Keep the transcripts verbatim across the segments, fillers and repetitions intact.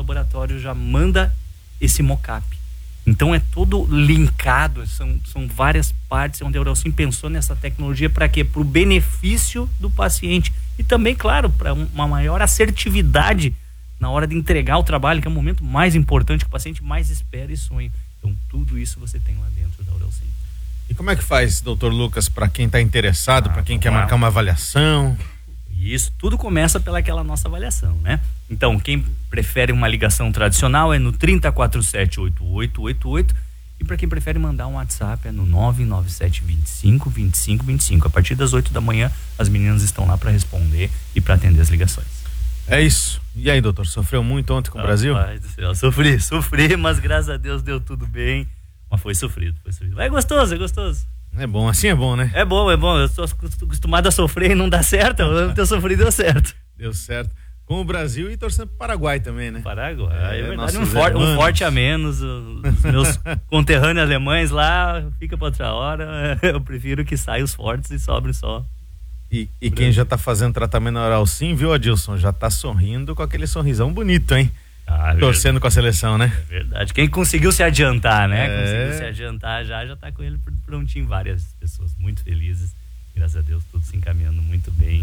laboratório já manda esse mockup. Então é todo linkado, são, são várias partes onde a Aurelcim pensou nessa tecnologia para quê? Para o benefício do paciente e também, claro, para uma maior assertividade na hora de entregar o trabalho, que é o momento mais importante, que o paciente mais espera e sonha. Então tudo isso você tem lá dentro da Aurelcim. E como é que faz, doutor Lucas, para quem está interessado, ah, para quem quer lá. marcar uma avaliação? Isso tudo começa pelaquela nossa avaliação, né? Então, quem prefere uma ligação tradicional é no trinta, quarenta e sete, oitenta e oito oitenta e oito, e para quem prefere mandar um WhatsApp é no nove nove sete, vinte e cinco, vinte e cinco, vinte e cinco. A partir das oito da manhã, as meninas estão lá para responder e para atender as ligações. É isso. E aí, doutor, sofreu muito ontem com o Brasil? Pai do céu, sofri, sofri, mas graças a Deus deu tudo bem. Mas foi sofrido, foi sofrido. Mas é gostoso, é gostoso. É bom, assim é bom, né? É bom, é bom. Eu estou acostumado a sofrer e não dá certo. Eu não ter sofrido, deu certo. Deu certo. Com o Brasil e torcendo pro Paraguai também, né? Paraguai, é, é verdade. Um, for, um forte a menos. Os meus conterrâneos alemães lá, fica pra outra hora. Eu prefiro que saiam os fortes e sobrem só. E, e quem já tá fazendo tratamento na Aurelcim, viu, Adilson? Já tá sorrindo com aquele sorrisão bonito, hein? Ah, torcendo verdade. Com a seleção, né? É verdade. Quem conseguiu se adiantar, né? É. Conseguiu se adiantar já, já tá com ele prontinho. Várias pessoas muito felizes. Graças a Deus, tudo se encaminhando muito bem.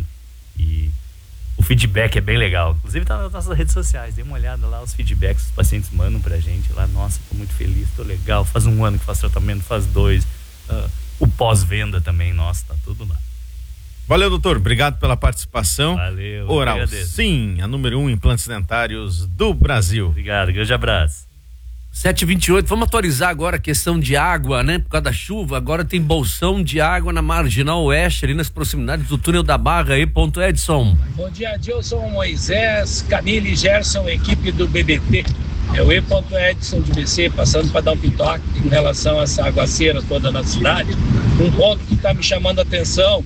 E o feedback é bem legal. Inclusive tá nas nossas redes sociais. Dê uma olhada lá, os feedbacks que os pacientes mandam pra gente lá. Nossa, tô muito feliz, tô legal. Faz um ano que faço tratamento, faz dois. Uh, o pós-venda também, nossa, tá tudo lá. Valeu, doutor. Obrigado pela participação. Valeu. Aurelcim, a número um em implantes dentários do Brasil. Obrigado, grande abraço. sete e vinte e oito, vamos atualizar agora a questão de água, né? Por causa da chuva, agora tem bolsão de água na Marginal Oeste, ali nas proximidades do túnel da Barra, aí, ponto Edson. Bom dia, Adilson, Moisés, Camille, Gerson, equipe do B B T. É o E. Edson de B C, passando para dar um pitoque em relação a essa aguaceira toda na cidade. Um ponto que está me chamando a atenção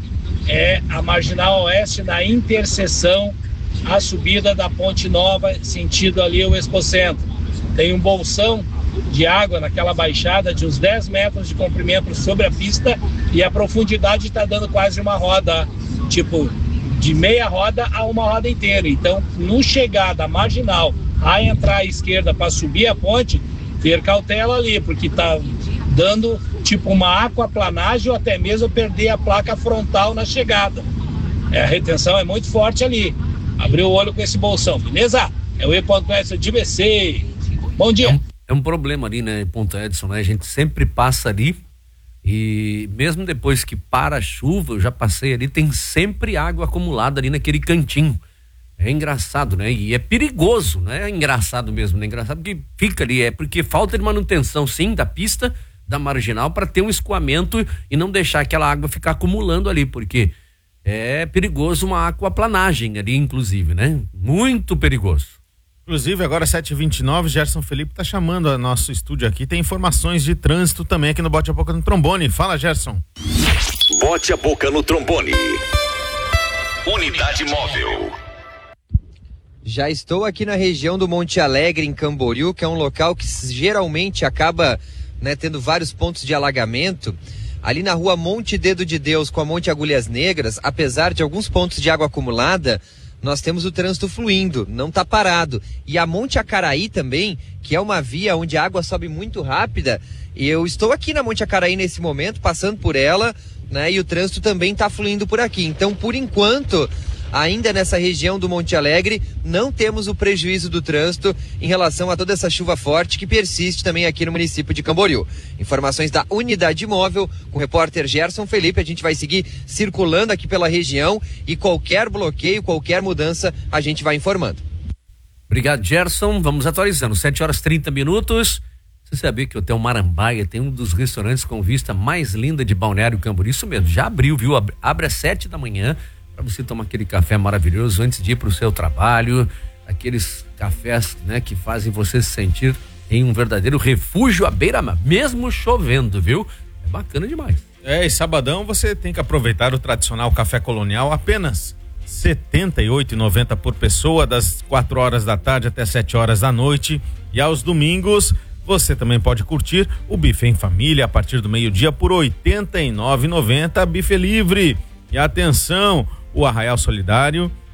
é a Marginal Oeste na interseção à subida da Ponte Nova, sentido ali o Expocentro. Tem um bolsão de água naquela baixada de uns dez metros de comprimento sobre a pista e a profundidade está dando quase uma roda, tipo, de meia roda a uma roda inteira. Então, no chegar da Marginal a entrar à esquerda para subir a ponte, ter cautela ali, porque está dando tipo uma aquaplanagem ou até mesmo perder a placa frontal na chegada. É, a retenção é muito forte ali. Abriu o olho com esse bolsão, beleza? É o E. Edson de B C. Bom dia. É um, é um problema ali, né, ponto Edson, né? A gente sempre passa ali e mesmo depois que para a chuva, eu já passei ali, tem sempre água acumulada ali naquele cantinho. É engraçado, né? E é perigoso, né? É engraçado mesmo, né? É engraçado porque fica ali, é porque falta de manutenção, sim, da pista, da Marginal, para ter um escoamento e não deixar aquela água ficar acumulando ali, porque é perigoso uma aquaplanagem ali, inclusive, né? Muito perigoso. Inclusive, agora sete e vinte e nove, Gerson Felipe tá chamando a nosso estúdio aqui, tem informações de trânsito também aqui no Bote a Boca no Trombone. Fala, Gerson. Bote a Boca no Trombone. Unidade móvel. Já estou aqui na região do Monte Alegre, em Camboriú, que é um local que geralmente acaba, né, tendo vários pontos de alagamento. Ali na rua Monte Dedo de Deus com a Monte Agulhas Negras, apesar de alguns pontos de água acumulada, nós temos o trânsito fluindo, não está parado. E a Monte Acaraí também, que é uma via onde a água sobe muito rápida, e eu estou aqui na Monte Acaraí nesse momento, passando por ela, né, e o trânsito também está fluindo por aqui. Então, por enquanto, ainda nessa região do Monte Alegre, não temos o prejuízo do trânsito em relação a toda essa chuva forte que persiste também aqui no município de Camboriú. Informações da Unidade Móvel, com o repórter Gerson Felipe. A gente vai seguir circulando aqui pela região e qualquer bloqueio, qualquer mudança, a gente vai informando. Obrigado, Gerson. Vamos atualizando. sete horas e trinta minutos. Você sabia que o Hotel Marambaia tem um dos restaurantes com vista mais linda de Balneário Camboriú? Isso mesmo, já abriu, viu? Abre às sete da manhã. Para você tomar aquele café maravilhoso antes de ir para o seu trabalho, aqueles cafés, né, que fazem você se sentir em um verdadeiro refúgio à beira-mar, mesmo chovendo, viu? É bacana demais. É, e sabadão você tem que aproveitar o tradicional café colonial, apenas setenta e oito reais e noventa centavos por pessoa, das quatro horas da tarde até sete horas da noite. E aos domingos você também pode curtir o buffet em família a partir do meio-dia por oitenta e nove reais e noventa centavos, buffet livre. E atenção, o Arraial Solidário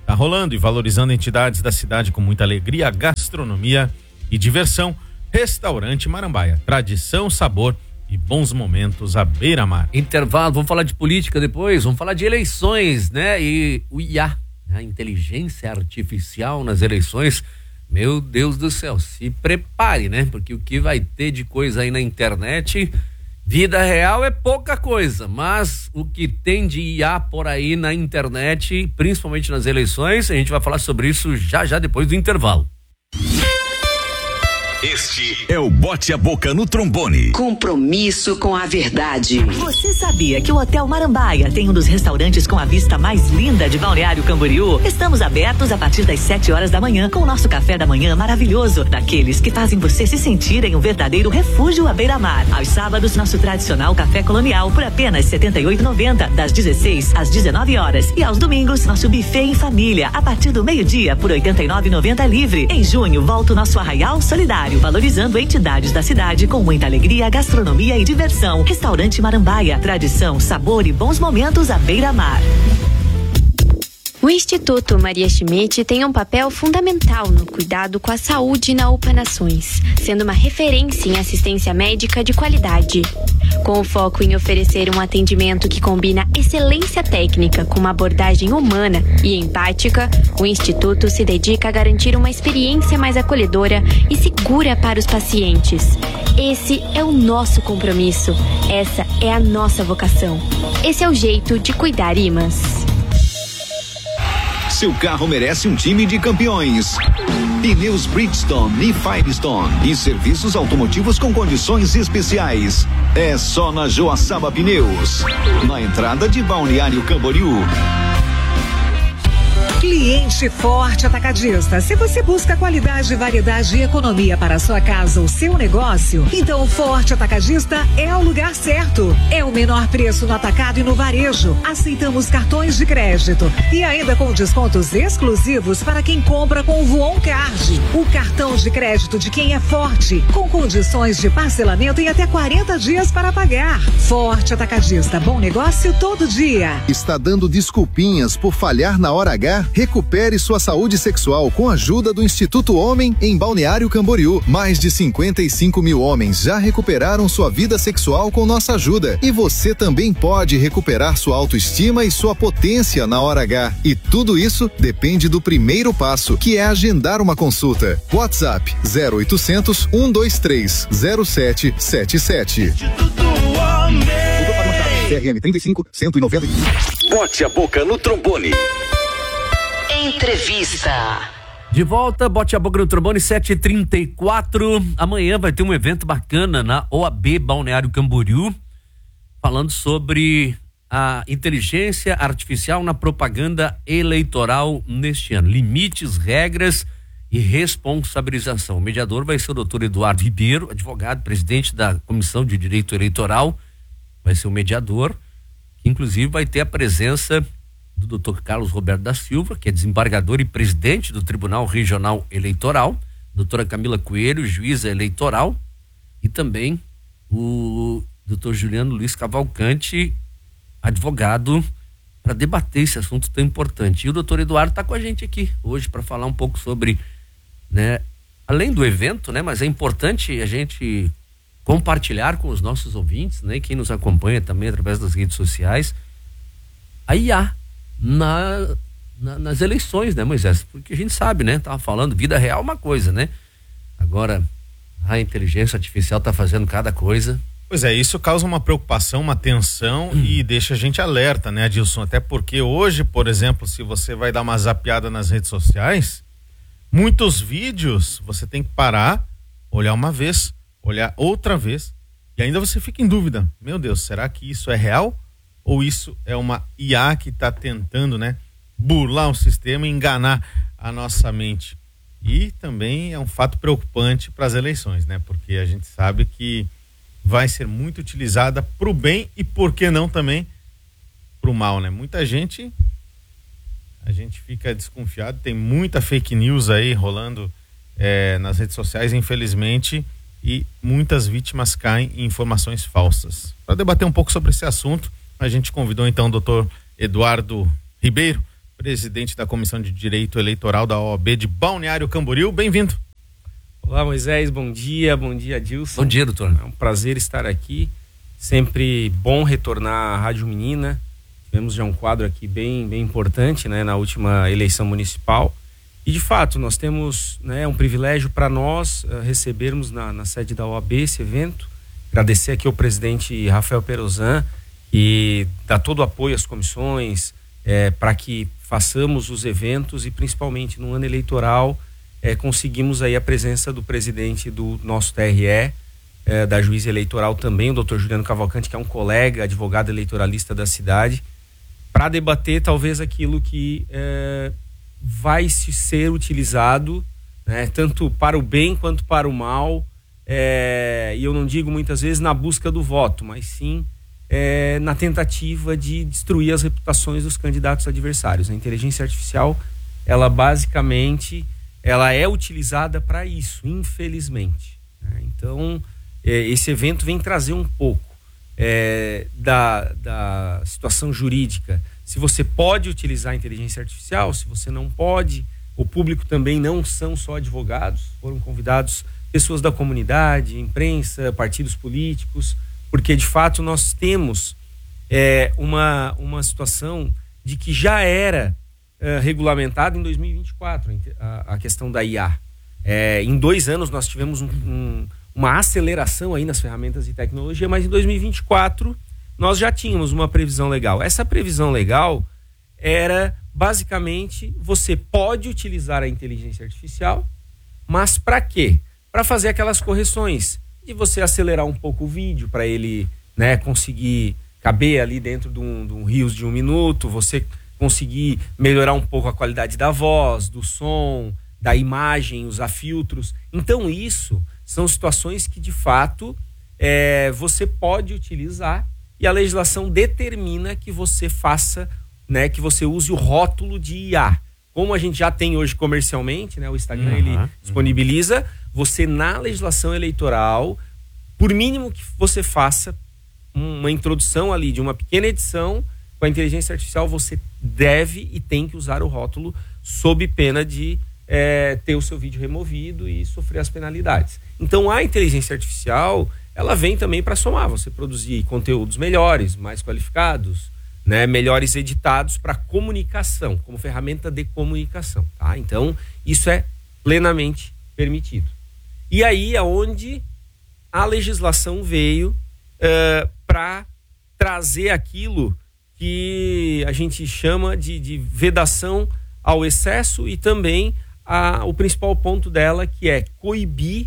Tá rolando e valorizando entidades da cidade com muita alegria, gastronomia e diversão. Restaurante Marambaia, tradição, sabor e bons momentos à beira-mar. Intervalo, vamos falar de política depois, vamos falar de eleições, né? E o I A, a inteligência artificial nas eleições, meu Deus do céu, se prepare, né? Porque o que vai ter de coisa aí na internet, vida real é pouca coisa, mas o que tem de I A por aí na internet, principalmente nas eleições, a gente vai falar sobre isso já já depois do intervalo. Este é o Bote a Boca no Trombone. Compromisso com a verdade. Você sabia que o Hotel Marambaia tem um dos restaurantes com a vista mais linda de Balneário Camboriú? Estamos abertos a partir das sete horas da manhã com o nosso café da manhã maravilhoso, daqueles que fazem você se sentir em um verdadeiro refúgio à beira-mar. Aos sábados, nosso tradicional café colonial por apenas setenta e oito reais e noventa centavos, das dezesseis às dezenove horas. E aos domingos, nosso buffet em família, a partir do meio-dia por oitenta e nove reais e noventa centavos livre. Em junho, volta o nosso Arraial Solidário, valorizando entidades da cidade com muita alegria, gastronomia e diversão. Restaurante Marambaia, tradição, sabor e bons momentos à beira-mar. O Instituto Maria Schmidt tem um papel fundamental no cuidado com a saúde na UPA Nações, sendo uma referência em assistência médica de qualidade. Com o foco em oferecer um atendimento que combina excelência técnica com uma abordagem humana e empática, o Instituto se dedica a garantir uma experiência mais acolhedora e segura para os pacientes. Esse é o nosso compromisso, essa é a nossa vocação. Esse é o jeito de cuidar I M A S. Seu carro merece um time de campeões. Pneus Bridgestone e Firestone e serviços automotivos com condições especiais. É só na Joaçaba Pneus, na entrada de Balneário Camboriú. Cliente Forte Atacadista. Se você busca qualidade, variedade e economia para a sua casa ou seu negócio, então o Forte Atacadista é o lugar certo. É o menor preço no atacado e no varejo. Aceitamos cartões de crédito e ainda com descontos exclusivos para quem compra com o Voon Card, o cartão de crédito de quem é forte, com condições de parcelamento em até quarenta dias para pagar. Forte Atacadista, bom negócio todo dia. Está dando desculpinhas por falhar na hora H? Recupere sua saúde sexual com a ajuda do Instituto Homem em Balneário Camboriú. Mais de cinquenta e cinco mil homens já recuperaram sua vida sexual com nossa ajuda. E você também pode recuperar sua autoestima e sua potência na hora H. E tudo isso depende do primeiro passo, que é agendar uma consulta. WhatsApp zero oitocentos, um dois três, zero sete sete sete. C R M trinta e cinco, cento e noventa. Bote a Boca no Trombone. Entrevista. De volta, Bote a Boca no Trombone, sete e trinta e quatro. Amanhã vai ter um evento bacana na O A B Balneário Camboriú, falando sobre a inteligência artificial na propaganda eleitoral neste ano. Limites, regras e responsabilização. O mediador vai ser o doutor Eduardo Ribeiro, advogado, presidente da Comissão de Direito Eleitoral. Vai ser o mediador, que inclusive vai ter a presença do doutor Carlos Roberto da Silva, que é desembargador e presidente do Tribunal Regional Eleitoral, doutora Camila Coelho, juíza eleitoral, e também o doutor Juliano Luiz Cavalcante, advogado, para debater esse assunto tão importante. E o doutor Eduardo está com a gente aqui hoje para falar um pouco sobre, né, além do evento, né, mas é importante a gente compartilhar com os nossos ouvintes, né, quem nos acompanha também através das redes sociais, a I A Na, na, nas eleições, né, Moisés? Porque a gente sabe, né? Tava falando, vida real é uma coisa, né? Agora, a inteligência artificial tá fazendo cada coisa. Pois é, isso causa uma preocupação, uma tensão hum. e deixa a gente alerta, né, Adilson? Até porque hoje, por exemplo, se você vai dar uma zapeada nas redes sociais, muitos vídeos você tem que parar, olhar uma vez, olhar outra vez, e ainda você fica em dúvida. Meu Deus, será que isso é real? Ou isso é uma I A que está tentando, né, burlar o sistema e enganar a nossa mente? E também é um fato preocupante para as eleições, né? Porque a gente sabe que vai ser muito utilizada para o bem e, por que não, também para o mal, né? Muita gente, a gente fica desconfiado, tem muita fake news aí rolando é, nas redes sociais, infelizmente, e muitas vítimas caem em informações falsas. Para debater um pouco sobre esse assunto, a gente convidou então o doutor Eduardo Ribeiro, presidente da Comissão de Direito Eleitoral da O A B de Balneário Camboriú. Bem-vindo. Olá, Moisés, bom dia, bom dia, Adilson. Bom dia, doutor. É um prazer estar aqui, sempre bom retornar à Rádio Menina. Tivemos já um quadro aqui bem, bem importante, né, na última eleição municipal. E, de fato, nós temos, né, um privilégio para nós uh, recebermos na, na sede da O A B esse evento. Agradecer aqui ao presidente Rafael Perozan, que dá todo o apoio às comissões, é, para que façamos os eventos e, principalmente, no ano eleitoral, É, conseguimos aí a presença do presidente do nosso T R E, é, da juíza eleitoral também, o doutor Juliano Cavalcante, que é um colega, advogado eleitoralista da cidade, para debater talvez aquilo que é, vai se ser utilizado, né, tanto para o bem quanto para o mal, é, e eu não digo muitas vezes na busca do voto, mas sim é, na tentativa de destruir as reputações dos candidatos adversários. A inteligência artificial, ela basicamente... ela é utilizada para isso, infelizmente. Então, esse evento vem trazer um pouco é, da, da situação jurídica. Se você pode utilizar a inteligência artificial, se você não pode. O público também não são só advogados, foram convidados pessoas da comunidade, imprensa, partidos políticos, porque de fato nós temos é, uma, uma situação de que já era Uh, regulamentado em dois mil e vinte e quatro, a, a questão da I A. É, em dois anos nós tivemos um, um, uma aceleração aí nas ferramentas de tecnologia, mas em dois mil e vinte e quatro nós já tínhamos uma previsão legal. Essa previsão legal era basicamente: você pode utilizar a inteligência artificial, mas para quê? Para fazer aquelas correções de você acelerar um pouco o vídeo para ele, né, conseguir caber ali dentro de um, de um rios de um minuto, você conseguir melhorar um pouco a qualidade da voz, do som, da imagem, usar filtros. Então isso são situações que de fato é, você pode utilizar, e a legislação determina que você faça, né, que você use o rótulo de I A. Como a gente já tem hoje comercialmente, né, o Instagram uhum, ele uhum. disponibiliza, você na legislação eleitoral, por mínimo que você faça uma introdução ali de uma pequena edição, com a inteligência artificial você deve e tem que usar o rótulo sob pena de é, ter o seu vídeo removido e sofrer as penalidades. Então a inteligência artificial, ela vem também para somar, você produzir conteúdos melhores, mais qualificados, né, melhores editados para comunicação, como ferramenta de comunicação. Tá? Então isso é plenamente permitido. E aí é onde a legislação veio uh, para trazer aquilo que a gente chama de, de vedação ao excesso, e também a, o principal ponto dela, que é coibir,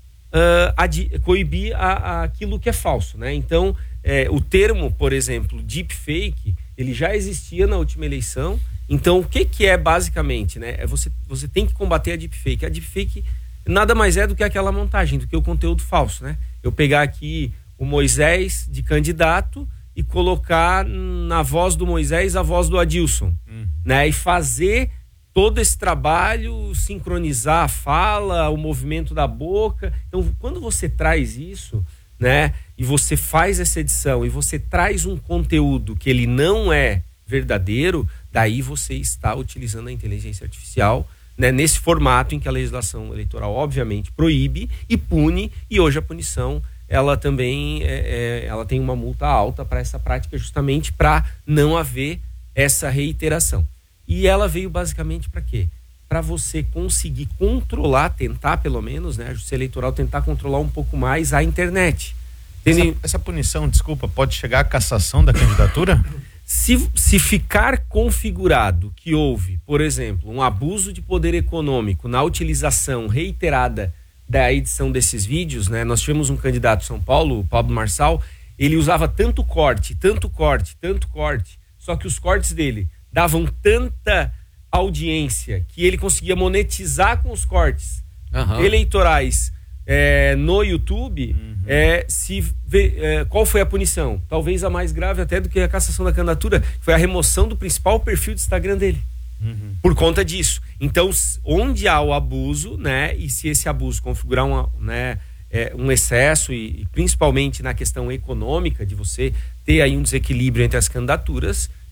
uh, a, coibir a, a aquilo que é falso, né? Então, é, o termo, por exemplo, deepfake, ele já existia na última eleição. Então, o que, que é basicamente, né? É você, você tem que combater a deepfake. A deepfake nada mais é do que aquela montagem, do que o conteúdo falso, né? Eu pegar aqui o Moisés de candidato e colocar na voz do Moisés a voz do Adilson, uhum. né? E fazer todo esse trabalho, sincronizar a fala, o movimento da boca. Então, quando você traz isso, né? E você faz essa edição e você traz um conteúdo que ele não é verdadeiro, daí você está utilizando a inteligência artificial, né? Nesse formato em que a legislação eleitoral, obviamente, proíbe e pune, e hoje a punição ela também é, é, ela tem uma multa alta para essa prática, justamente para não haver essa reiteração. E ela veio basicamente para quê? Para você conseguir controlar, tentar pelo menos, né, a Justiça Eleitoral tentar controlar um pouco mais a internet. Essa, essa punição, desculpa, pode chegar à cassação da candidatura? Se, se ficar configurado que houve, por exemplo, um abuso de poder econômico na utilização reiterada da edição desses vídeos, né? Nós tivemos um candidato em São Paulo, o Pablo Marçal, ele usava tanto corte, tanto corte, tanto corte, só que os cortes dele davam tanta audiência que ele conseguia monetizar com os cortes uhum. eleitorais é, no YouTube. Uhum. É, se vê, é, qual foi a punição? Talvez a mais grave até do que a cassação da candidatura, foi a remoção do principal perfil do Instagram dele. Uhum. Por conta disso. Então, onde há o abuso, né, e se esse abuso configurar uma, né, é, um excesso, e, e principalmente na questão econômica, de você ter aí um desequilíbrio entre as candidaturas,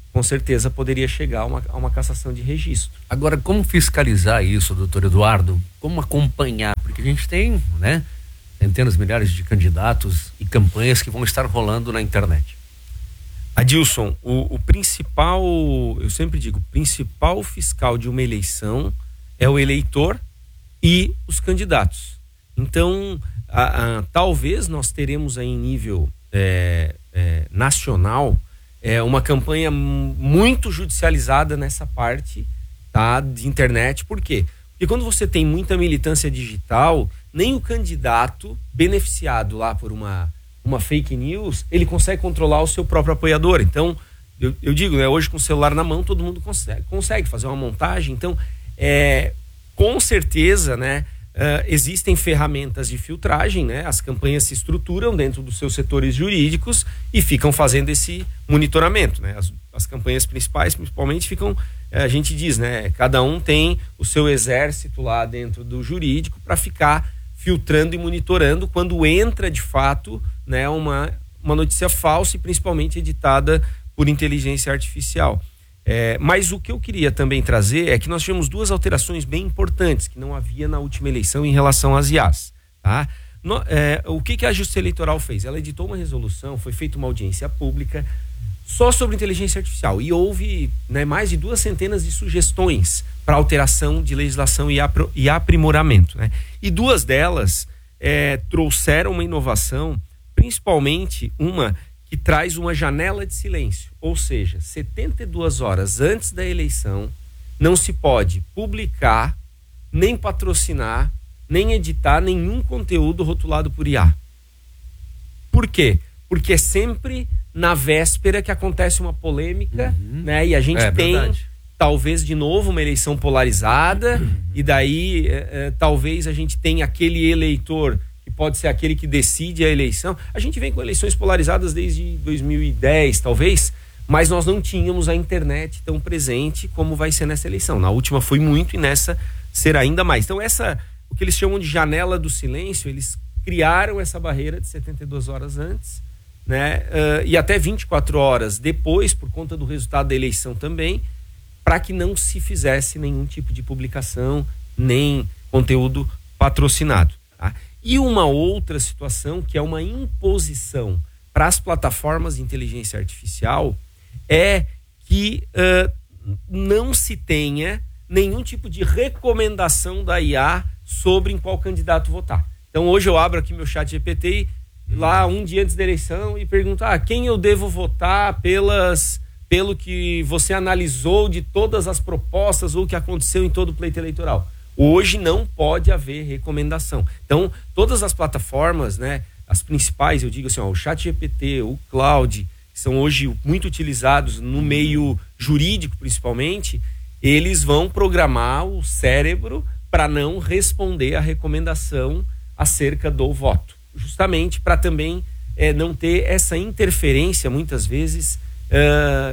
com certeza poderia chegar a uma, a uma cassação de registro. Agora, como fiscalizar isso, doutor Eduardo? Como acompanhar? Porque a gente tem, né, centenas, milhares de candidatos e campanhas que vão estar rolando na internet. Adilson, o, o principal, eu sempre digo, o principal fiscal de uma eleição é o eleitor e os candidatos. Então, a, a, talvez nós teremos aí em nível é, é, nacional é, uma campanha muito judicializada nessa parte, tá, de internet. Por quê? Porque quando você tem muita militância digital, nem o candidato beneficiado lá por uma, uma fake news, ele consegue controlar o seu próprio apoiador. Então, eu, eu digo, né, hoje com o celular na mão, todo mundo consegue, consegue fazer uma montagem. Então, é, com certeza, né, uh, existem ferramentas de filtragem, né? As campanhas se estruturam dentro dos seus setores jurídicos e ficam fazendo esse monitoramento, né? As, as campanhas principais, principalmente, ficam, a gente diz, né? Cada um tem o seu exército lá dentro do jurídico para ficar filtrando e monitorando quando entra de fato, né, uma, uma notícia falsa e principalmente editada por inteligência artificial. É, mas o que eu queria também trazer é que nós tivemos duas alterações bem importantes que não havia na última eleição em relação às I As. Tá? No, é, o que, que a Justiça Eleitoral fez? Ela editou uma resolução, foi feita uma audiência pública só sobre inteligência artificial e houve, né, mais de duas centenas de sugestões para alteração de legislação e, apro, e aprimoramento. Né? E duas delas é, trouxeram uma inovação, principalmente uma que traz uma janela de silêncio, ou seja, setenta e duas horas antes da eleição não se pode publicar, nem patrocinar, nem editar nenhum conteúdo rotulado por I A. Por quê? Porque é sempre na véspera que acontece uma polêmica, uhum. né? E a gente é, tem, verdade. talvez, de novo, uma eleição polarizada, uhum. e daí é, é, talvez a gente tenha aquele eleitor que pode ser aquele que decide a eleição. A gente vem com eleições polarizadas desde dois mil e dez, talvez, mas nós não tínhamos a internet tão presente como vai ser nessa eleição. Na última foi muito e nessa será ainda mais. Então essa, o que eles chamam de janela do silêncio, eles criaram essa barreira de setenta e duas horas antes, né, uh, e até vinte e quatro horas depois, por conta do resultado da eleição também, para que não se fizesse nenhum tipo de publicação, nem conteúdo patrocinado. Tá? E uma outra situação, que é uma imposição para as plataformas de inteligência artificial, é que uh, não se tenha nenhum tipo de recomendação da I A sobre em qual candidato votar. Então hoje eu abro aqui meu chat G P T lá um dia antes da eleição e pergunto, ah, quem eu devo votar pelas, pelo que você analisou de todas as propostas ou o que aconteceu em todo o pleito eleitoral. Hoje não pode haver recomendação. Então, todas as plataformas, né, as principais, eu digo assim, ó, o chat G P T, o Cloud, que são hoje muito utilizados no meio jurídico, principalmente, eles vão programar o cérebro para não responder a recomendação acerca do voto. Justamente para também é, não ter essa interferência, muitas vezes, uh,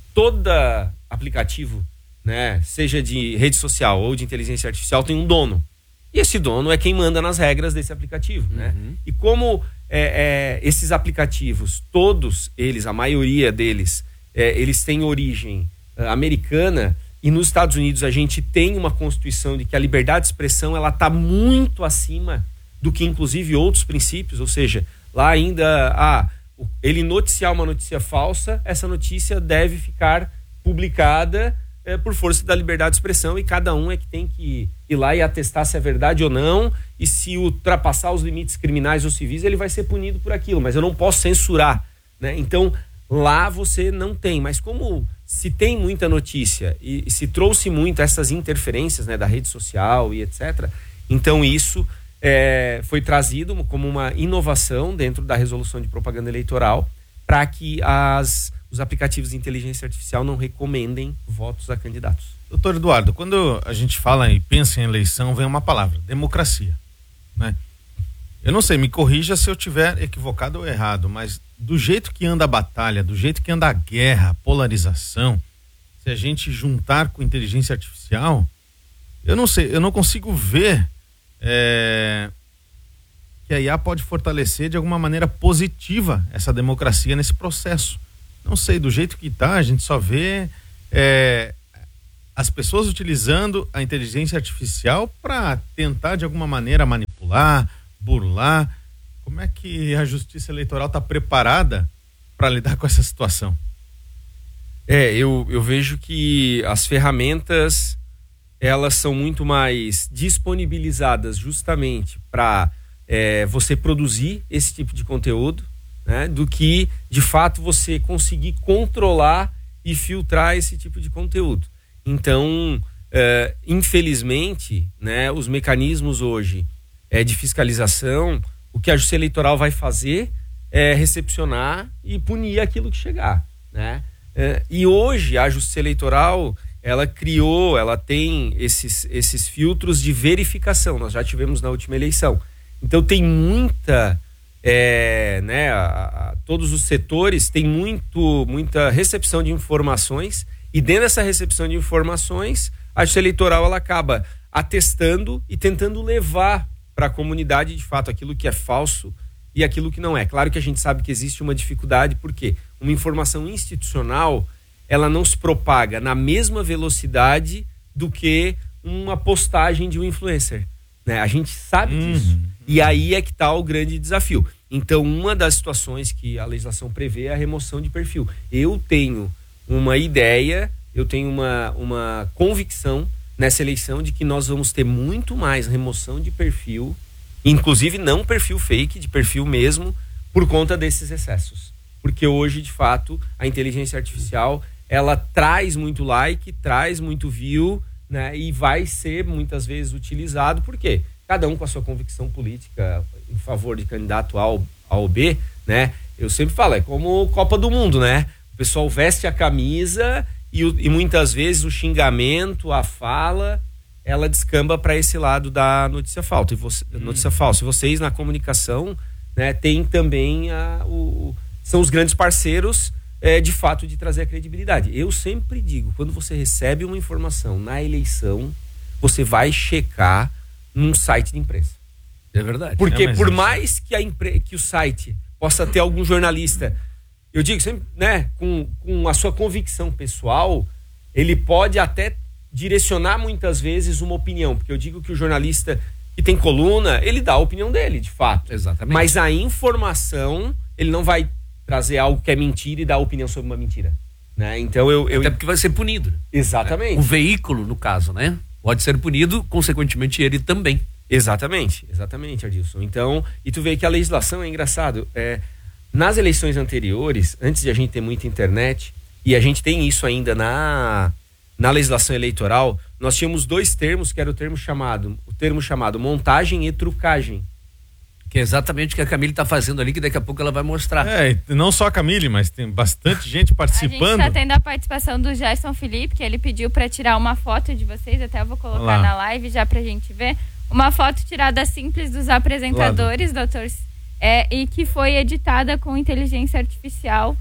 todo aplicativo, né, seja de rede social ou de inteligência artificial, tem um dono. E esse dono é quem manda nas regras desse aplicativo. Uhum. Né? E como é, é, esses aplicativos, todos eles, a maioria deles, é, eles têm origem uh, americana, e nos Estados Unidos a gente tem uma constituição de que a liberdade de expressão ela está muito acima do que inclusive outros princípios, ou seja, lá ainda, ah, ele noticiar uma notícia falsa, essa notícia deve ficar publicada É, por força da liberdade de expressão, e cada um é que tem que ir lá e atestar se é verdade ou não, e se ultrapassar os limites criminais ou civis, ele vai ser punido por aquilo, mas eu não posso censurar, né? Então, lá você não tem, mas como se tem muita notícia e, e se trouxe muito essas interferências, né, da rede social e etcétera, então isso é, foi trazido como uma inovação dentro da resolução de propaganda eleitoral para que as os aplicativos de inteligência artificial não recomendem votos a candidatos. Doutor Eduardo, quando a gente fala e pensa em eleição, vem uma palavra, democracia, né? Eu não sei, me corrija se eu tiver equivocado ou errado, mas do jeito que anda a batalha, do jeito que anda a guerra, a polarização, se a gente juntar com inteligência artificial, eu não sei, eu não consigo ver é, que a I A pode fortalecer de alguma maneira positiva essa democracia nesse processo. não sei, do jeito que tá, a gente só vê é, as pessoas utilizando a inteligência artificial para tentar de alguma maneira manipular, burlar. Como é que a Justiça Eleitoral está preparada para lidar com essa situação? É, eu, eu vejo que as ferramentas, elas são muito mais disponibilizadas justamente para é, você produzir esse tipo de conteúdo, né, do que, de fato, você conseguir controlar e filtrar esse tipo de conteúdo. Então, é, infelizmente, né, os mecanismos hoje é, de fiscalização, o que a Justiça Eleitoral vai fazer é recepcionar e punir aquilo que chegar, né? É, e hoje a Justiça Eleitoral, ela criou, ela tem esses, esses filtros de verificação, nós já tivemos na última eleição. Então tem muita, é, né, a, a, todos os setores têm muito, muita recepção de informações, e dentro dessa recepção de informações, a Justiça Eleitoral ela acaba atestando e tentando levar para a comunidade, de fato, aquilo que é falso e aquilo que não é. Claro que a gente sabe que existe uma dificuldade, porque uma informação institucional, ela não se propaga na mesma velocidade do que uma postagem de um influencer, né? A gente sabe Uhum. disso. E aí é que está o grande desafio. Então, uma das situações que a legislação prevê é a remoção de perfil. Eu tenho uma ideia, eu tenho uma, uma convicção nessa eleição de que nós vamos ter muito mais remoção de perfil, inclusive não perfil fake, de perfil mesmo, por conta desses excessos. Porque hoje, de fato, a inteligência artificial, ela traz muito like, traz muito view, né? E vai ser muitas vezes utilizado, por quê? Cada um com a sua convicção política em favor de candidato A ou, A ou B, né? Eu sempre falo, é como Copa do Mundo, né? O pessoal veste a camisa e, e muitas vezes o xingamento, a fala, ela descamba para esse lado da notícia falsa. E você, hum. notícia falsa. E vocês na comunicação, né, têm também a, o, são os grandes parceiros é, de fato de trazer a credibilidade. Eu sempre digo, quando você recebe uma informação na eleição, você vai checar num site de imprensa. É verdade. Porque é, por mais que, a impre... que o site possa ter algum jornalista, eu digo sempre, né, com, com a sua convicção pessoal, ele pode até direcionar muitas vezes uma opinião, porque eu digo que o jornalista que tem coluna, ele dá a opinião dele, de fato. Exatamente. Mas a informação, ele não vai trazer algo que é mentira e dar opinião sobre uma mentira, né? Então eu, eu... Até porque vai ser punido. Exatamente. O veículo, no caso, né? Pode ser punido, consequentemente ele também. Exatamente, exatamente, Adilson. Então, e tu vê que a legislação é engraçado. É, nas eleições anteriores, antes de a gente ter muita internet, e a gente tem isso ainda na, na legislação eleitoral, nós tínhamos dois termos, que era o termo chamado, o termo chamado montagem e trucagem. Que é exatamente o que a Camille está fazendo ali, que daqui a pouco ela vai mostrar. É, não só a Camille, mas tem bastante gente participando. A gente está tendo a participação do Gerson Felipe, que ele pediu para tirar uma foto de vocês, até eu vou colocar Olá. na live já pra gente ver. Uma foto tirada simples dos apresentadores, Olá, doutor, é, e que foi editada com inteligência artificial,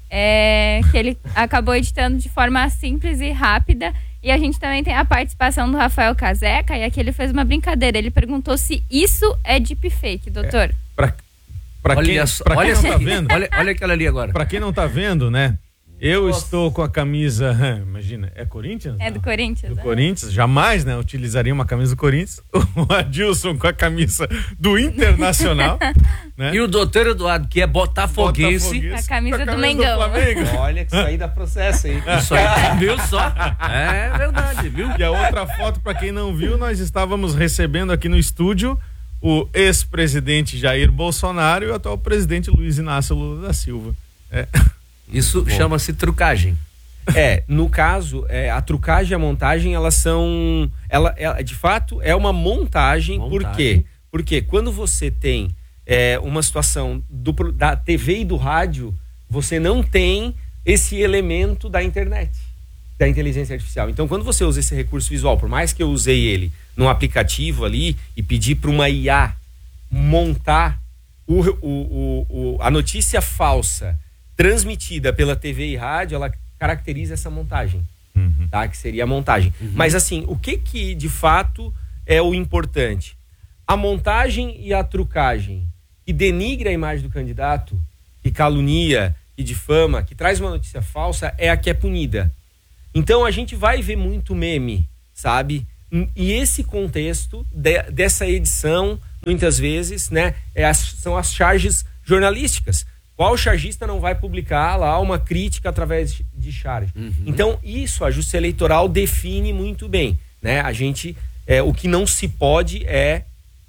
é, que ele acabou editando de forma simples e rápida. E a gente também tem a participação do Rafael Caseca, e aqui ele fez uma brincadeira. Ele perguntou se isso é deepfake, doutor. É, pra, pra Olha quem, só, pra quem olha não só. tá vendo... Olha, olha aquela ali agora. Pra quem não tá vendo, né? Eu Nossa. estou com a camisa, imagina, é Corinthians? É do Corinthians. Do é. Corinthians, jamais, né? Utilizaria uma camisa do Corinthians. O Adilson com a camisa do Internacional. Né? E o doutor Eduardo, que é botafoguense. Com a camisa, com a camisa do Mengão. Do Olha que isso aí dá processo, hein? Isso aí, viu só? É verdade, viu? E a outra foto, pra quem não viu, nós estávamos recebendo aqui no estúdio o ex-presidente Jair Bolsonaro e o atual presidente Luiz Inácio Lula da Silva. É. Isso chama-se trucagem. É, no caso, é, a trucagem e a montagem, elas são... Ela, ela, de fato, é uma montagem, montagem. Por quê? Porque quando você tem é, uma situação do, da T V e do rádio, você não tem esse elemento da internet, da inteligência artificial. Então, quando você usa esse recurso visual, por mais que eu usei ele num aplicativo ali e pedi para uma I A montar o, o, o, o, a notícia falsa transmitida pela T V e rádio, ela caracteriza essa montagem, uhum. tá? Que seria a montagem. Uhum. Mas assim, o que que de fato é o importante? A montagem e a trucagem que denigra a imagem do candidato, que calunia, que difama, que traz uma notícia falsa, é a que é punida. Então a gente vai ver muito meme, sabe? E esse contexto de, dessa edição, muitas vezes, né, é as, são as charges jornalísticas. Qual chargista não vai publicar lá uma crítica através de charge? Uhum. Então, isso a Justiça Eleitoral define muito bem, né? A gente, é, o que não se pode é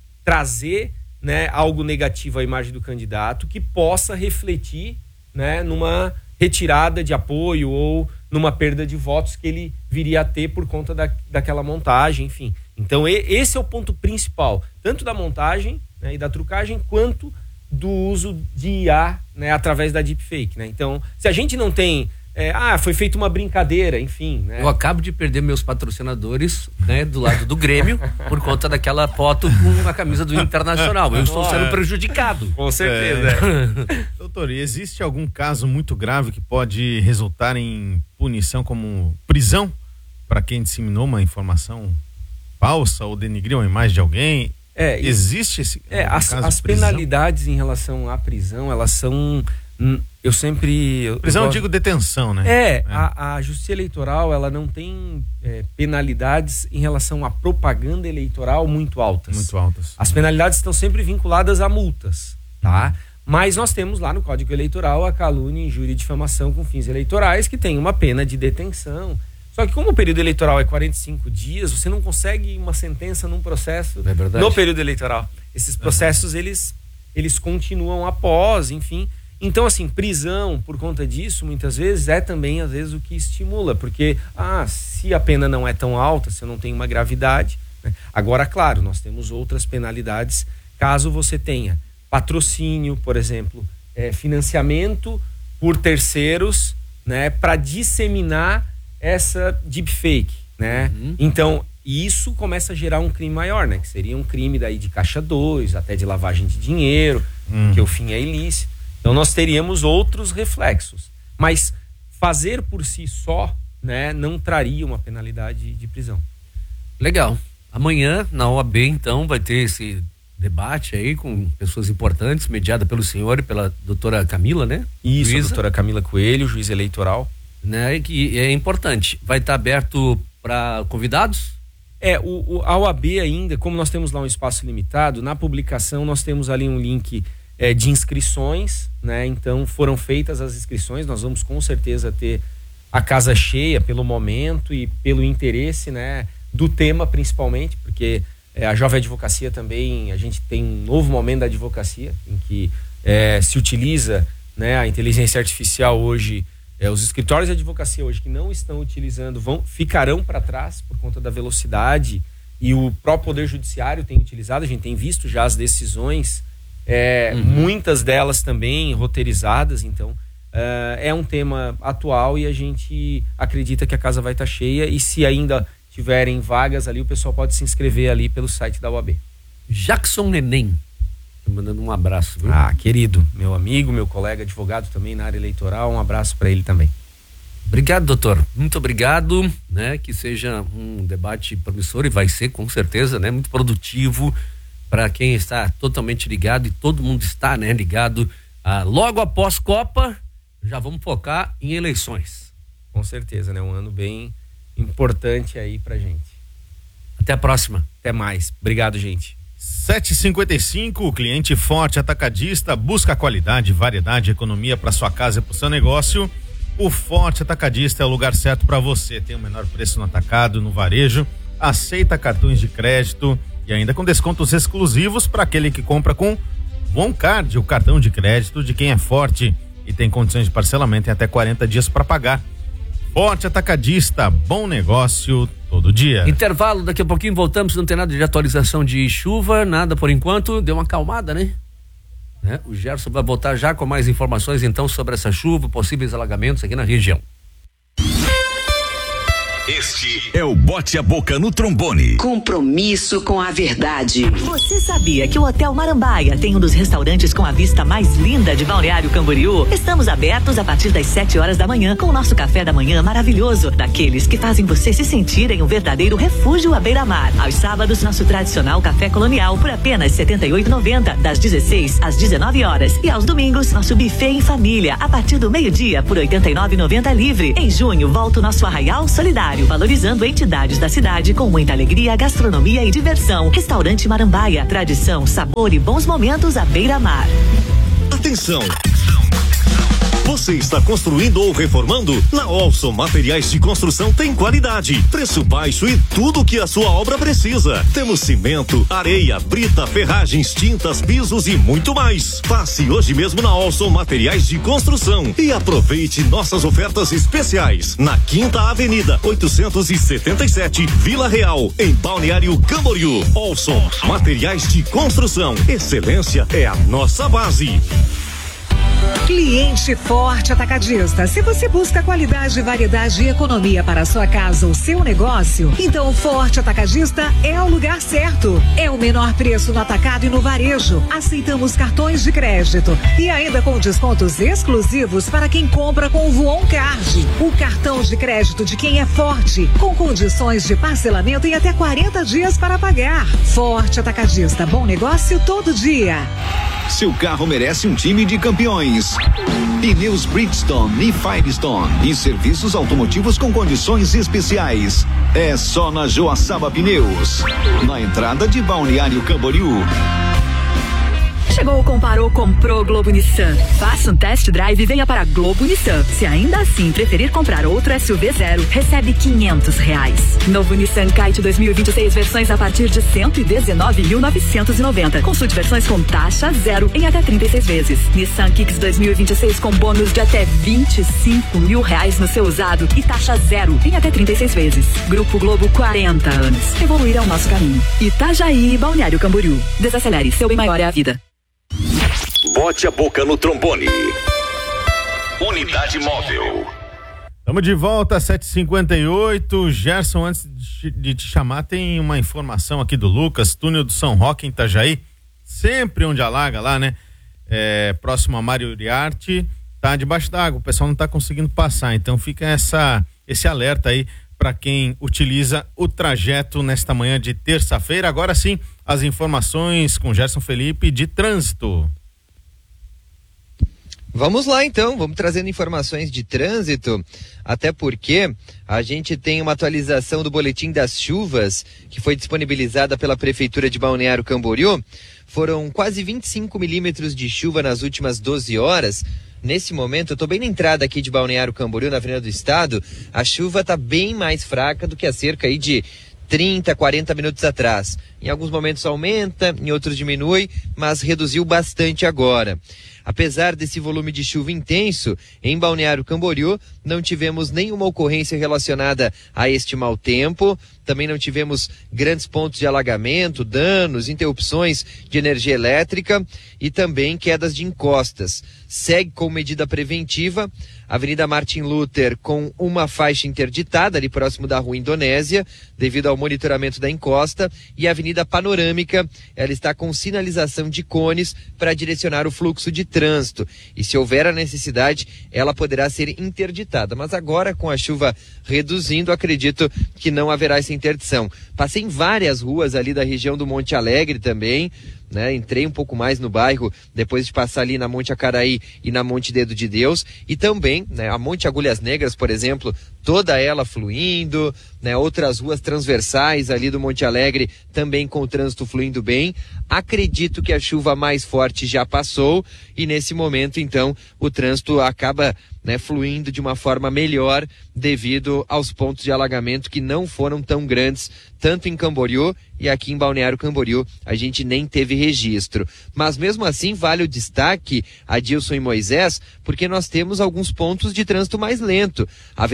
trazer, né, algo negativo à imagem do candidato que possa refletir, né, numa retirada de apoio ou numa perda de votos que ele viria a ter por conta da, daquela montagem, enfim. Então, e, esse é o ponto principal, tanto da montagem, né, e da trucagem, quanto do uso de I A, né, através da deepfake, né? Então, se a gente não tem... É, ah, foi feita uma brincadeira, enfim, né? Eu acabo de perder meus patrocinadores, né, do lado do Grêmio, por conta daquela foto com a camisa do Internacional. Eu estou sendo prejudicado. Com certeza. É. Doutor, e existe algum caso muito grave que pode resultar em punição como prisão para quem disseminou uma informação falsa ou denigriu a imagem de alguém? É, existe esse é, as, as penalidades em relação à prisão, elas são... Eu sempre... Eu, prisão, eu gosto... digo detenção, né? É, é. A, a Justiça Eleitoral, ela não tem é, penalidades em relação à propaganda eleitoral muito altas. Muito altas. As penalidades estão sempre vinculadas a multas, tá? Uhum. Mas nós temos lá no Código Eleitoral a calúnia, injúria e difamação com fins eleitorais, que tem uma pena de detenção. Só que como o período eleitoral é quarenta e cinco dias, você não consegue uma sentença num processo é no período eleitoral. Esses processos, uhum. eles, eles continuam após, enfim. Então, assim, prisão por conta disso, muitas vezes, é também, às vezes, o que estimula. Porque, ah, se a pena não é tão alta, se eu não tenho uma gravidade... Né? Agora, claro, nós temos outras penalidades, caso você tenha patrocínio, por exemplo, é, financiamento por terceiros, né, para disseminar essa deepfake, né? Uhum. Então, isso começa a gerar um crime maior, né? Que seria um crime daí de caixa dois, até de lavagem de dinheiro, uhum. que o fim é ilícito. Então, nós teríamos outros reflexos. Mas fazer por si só, né, não traria uma penalidade de prisão. Legal. Amanhã, na O A B, então, vai ter esse debate aí com pessoas importantes, mediada pelo senhor e pela doutora Camila, né? Isso, juíza. A doutora Camila Coelho, juiz eleitoral. Né, que é importante. Vai estar aberto para convidados? É, o, o, a O A B ainda, como nós temos lá um espaço limitado, na publicação nós temos ali um link é, de inscrições, né? Então foram feitas as inscrições, nós vamos com certeza ter a casa cheia pelo momento e pelo interesse, né, do tema principalmente, porque é, a Jovem Advocacia também, a gente tem um novo momento da advocacia, em que é, se utiliza, né, a inteligência artificial hoje. É, os escritórios de advocacia hoje que não estão utilizando vão, ficarão para trás por conta da velocidade, e o próprio Poder Judiciário tem utilizado, a gente tem visto já as decisões, é, uhum. muitas delas também roteirizadas, então uh, é um tema atual e a gente acredita que a casa vai estar cheia, e se ainda tiverem vagas ali, o pessoal pode se inscrever ali pelo site da O A B. Jackson Neném, mandando um abraço, viu? Ah, querido, meu amigo, meu colega advogado também na área eleitoral, um abraço para ele também. Obrigado, doutor. Muito obrigado, né? Que seja um debate promissor, e vai ser, com certeza, né? Muito produtivo para quem está totalmente ligado, e todo mundo está, né, ligado. Ah, logo após Copa, já vamos focar em eleições. Com certeza, né? Um ano bem importante aí pra gente. Até a próxima. Até mais. Obrigado, gente. sete e cinquenta e cinco, cliente forte atacadista, busca qualidade, variedade e economia para sua casa e para o seu negócio. O Forte Atacadista é o lugar certo para você. Tem o menor preço no atacado, no varejo, aceita cartões de crédito e ainda com descontos exclusivos para aquele que compra com Voncard, o cartão de crédito de quem é forte, e tem condições de parcelamento em até quarenta dias para pagar. Forte Atacadista, bom negócio todo dia. Intervalo, daqui a pouquinho voltamos, não tem nada de atualização de chuva, nada por enquanto, deu uma acalmada, né? né? O Gerson vai voltar já com mais informações então sobre essa chuva, possíveis alagamentos aqui na região. Este é o Bote a Boca no Trombone. Compromisso com a verdade. Você sabia que o Hotel Marambaia tem um dos restaurantes com a vista mais linda de Balneário Camboriú? Estamos abertos a partir das sete horas da manhã com o nosso café da manhã maravilhoso, daqueles que fazem você se sentir em um verdadeiro refúgio à beira-mar. Aos sábados, nosso tradicional café colonial por apenas setenta e oito reais e noventa centavos, das dezesseis às dezenove horas. E aos domingos, nosso buffet em família, a partir do meio-dia por oitenta e nove reais e noventa centavos livre. Em junho, volta o nosso Arraial Solidário, valorizando entidades da cidade com muita alegria, gastronomia e diversão. Restaurante Marambaia, tradição, sabor e bons momentos à beira-mar. Atenção! Você está construindo ou reformando? Na Olson Materiais de Construção tem qualidade, preço baixo e tudo o que a sua obra precisa. Temos cimento, areia, brita, ferragens, tintas, pisos e muito mais. Passe hoje mesmo na Olson Materiais de Construção e aproveite nossas ofertas especiais. Na Quinta Avenida, oitocentos e setenta e sete, Vila Real, em Balneário Camboriú. Olson Materiais de Construção. Excelência é a nossa base. Cliente Forte Atacadista. Se você busca qualidade, variedade e economia para a sua casa ou seu negócio, então o Forte Atacadista é o lugar certo. É o menor preço no atacado e no varejo. Aceitamos cartões de crédito e ainda com descontos exclusivos para quem compra com o Voon Card. O cartão de crédito de quem é forte, com condições de parcelamento em até quarenta dias para pagar. Forte Atacadista, bom negócio todo dia. Seu carro merece um time de campeões. Pneus Bridgestone e Firestone e serviços automotivos com condições especiais. É só na Joaçaba Pneus, na entrada de Balneário Camboriú. Chegou, comparou, comprou Globo Nissan. Faça um test drive e venha para Globo Nissan. Se ainda assim preferir comprar outro S U V zero, recebe quinhentos reais. Novo Nissan Kite dois mil e vinte e seis, versões a partir de cento e dezenove mil novecentos e noventa. Consulte versões com taxa zero em até trinta e seis vezes. Nissan Kicks dois mil e vinte e seis com bônus de até vinte e cinco mil reais no seu usado e taxa zero em até trinta e seis vezes. Grupo Globo, quarenta anos. Evoluir é o nosso caminho. Itajaí e Balneário Camboriú. Desacelere, seu bem maior é a vida. Bote a Boca no Trombone. Unidade Móvel. Estamos de volta, sete e cinquenta e oito. Gerson, antes de te chamar, tem uma informação aqui do Lucas, túnel do São Roque em Itajaí, sempre onde alaga lá, né? É, próximo a Mário Uriarte, tá debaixo d'água, o pessoal não tá conseguindo passar, então fica essa, esse alerta aí para quem utiliza o trajeto nesta manhã de terça-feira. Agora sim, as informações com Gerson Felipe de trânsito. Vamos lá então, vamos trazendo informações de trânsito, até porque a gente tem uma atualização do boletim das chuvas que foi disponibilizada pela Prefeitura de Balneário Camboriú. Foram quase vinte e cinco milímetros de chuva nas últimas doze horas. Nesse momento, eu estou bem na entrada aqui de Balneário Camboriú, na Avenida do Estado. A chuva está bem mais fraca do que há cerca aí de trinta, quarenta minutos atrás. Em alguns momentos aumenta, em outros diminui, mas reduziu bastante agora. Apesar desse volume de chuva intenso, em Balneário Camboriú não tivemos nenhuma ocorrência relacionada a este mau tempo. Também não tivemos grandes pontos de alagamento, danos, interrupções de energia elétrica e também quedas de encostas. Segue com medida preventiva Avenida Martin Luther com uma faixa interditada ali próximo da Rua Indonésia, devido ao monitoramento da encosta, e a Avenida Panorâmica, ela está com sinalização de cones para direcionar o fluxo de trânsito. E se houver a necessidade, ela poderá ser interditada. Mas agora, com a chuva reduzindo, acredito que não haverá essa interdição. Passei em várias ruas ali da região do Monte Alegre também, né? Entrei um pouco mais no bairro depois de passar ali na Monte Acaraí e na Monte Dedo de Deus, e também, né, a Monte Agulhas Negras, por exemplo, toda ela fluindo, né? Outras ruas transversais ali do Monte Alegre também com o trânsito fluindo bem. Acredito que a chuva mais forte já passou e nesse momento então o trânsito acaba, né, fluindo de uma forma melhor devido aos pontos de alagamento que não foram tão grandes, tanto em Camboriú e aqui em Balneário Camboriú a gente nem teve registro. Mas mesmo assim vale o destaque, Adilson e Moisés, porque nós temos alguns pontos de trânsito mais lento. A Avenida Santa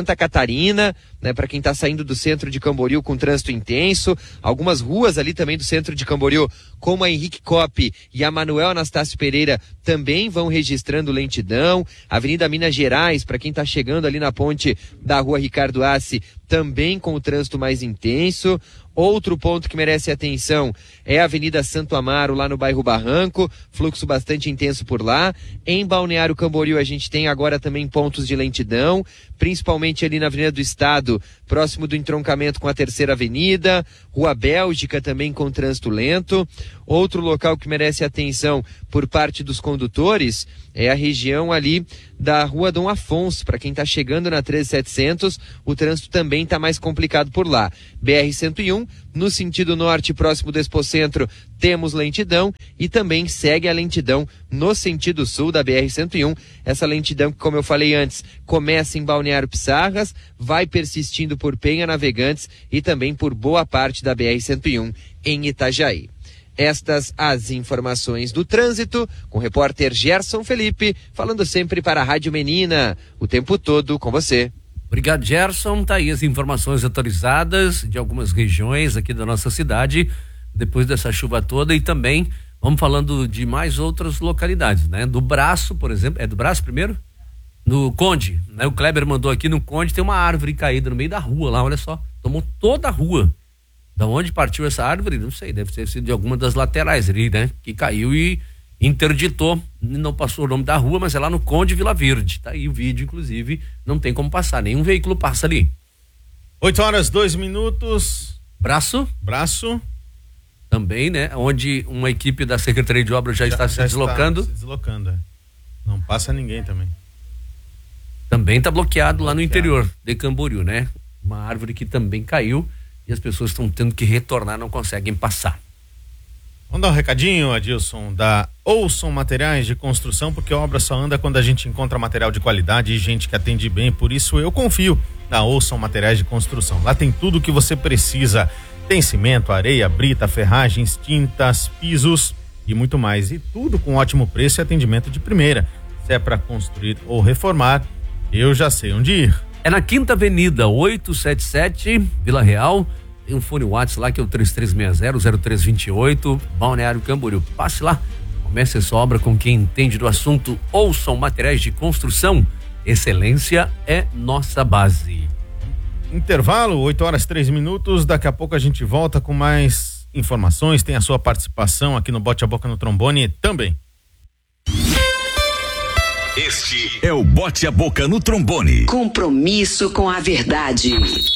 Santa Catarina, né, para quem está saindo do centro de Camboriú com trânsito intenso. Algumas ruas ali também do centro de Camboriú, como a Henrique Coppe e a Manuel Anastácio Pereira, também vão registrando lentidão. Avenida Minas Gerais, para quem está chegando ali na ponte da rua Ricardo Assi, também com o trânsito mais intenso. Outro ponto que merece atenção é a Avenida Santo Amaro, lá no bairro Barranco, fluxo bastante intenso por lá. Em Balneário Camboriú a gente tem agora também pontos de lentidão, principalmente ali na Avenida do Estado, próximo do entroncamento com a Terceira Avenida, Rua Bélgica também com trânsito lento. Outro local que merece atenção por parte dos condutores é a região ali da Rua Dom Afonso. Para quem está chegando na treze mil e setecentos, o trânsito também está mais complicado por lá. B R cento e um, no sentido norte, próximo do Expocentro, temos lentidão e também segue a lentidão no sentido sul da B R cento e um. Essa lentidão que, como eu falei antes, começa em Balneário Pissarras, vai persistindo por Penha Navegantes e também por boa parte da B R cento e um em Itajaí. Estas as informações do trânsito, com o repórter Gerson Felipe, falando sempre para a Rádio Menina, o tempo todo com você. Obrigado, Gerson. Tá aí as informações atualizadas de algumas regiões aqui da nossa cidade, depois dessa chuva toda, e também vamos falando de mais outras localidades, né? Do Braço, por exemplo, é do Braço primeiro? No Conde, né? O Kleber mandou aqui no Conde, tem uma árvore caída no meio da rua lá, olha só, tomou toda a rua. Da onde partiu essa árvore? Não sei, deve ter sido de alguma das laterais ali, né? Que caiu e interditou, não passou o nome da rua, mas é lá no Conde Vila Verde. Tá aí o vídeo, inclusive, não tem como passar, nenhum veículo passa ali. oito horas, dois minutos. Braço? Braço. Também, né? Onde uma equipe da Secretaria de Obras já, já está se já deslocando. Está se deslocando, é. Não passa ninguém também. Também está bloqueado, bloqueado lá no interior de Camboriú, né? Uma árvore que também caiu e as pessoas estão tendo que retornar, não conseguem passar. Vamos dar um recadinho, Adilson, da Ouçam Materiais de Construção, porque a obra só anda quando a gente encontra material de qualidade e gente que atende bem, por isso eu confio na Ouçam Materiais de Construção. Lá tem tudo o que você precisa, tem cimento, areia, brita, ferragens, tintas, pisos e muito mais, e tudo com ótimo preço e atendimento de primeira. Se é para construir ou reformar, eu já sei onde ir. É na Quinta Avenida, oitocentos e setenta e sete, Vila Real. Tem um fone WhatsApp lá que é o três três seis zero, zero três dois oito, Balneário Camboriú. Passe lá, comece essa obra com quem entende do assunto. Ouçam Materiais de Construção. Excelência é nossa base. Intervalo, oito horas, três minutos. Daqui a pouco a gente volta com mais informações. Tem a sua participação aqui no Bote a Boca no Trombone também. Este é o Bote a Boca no Trombone. Compromisso com a verdade.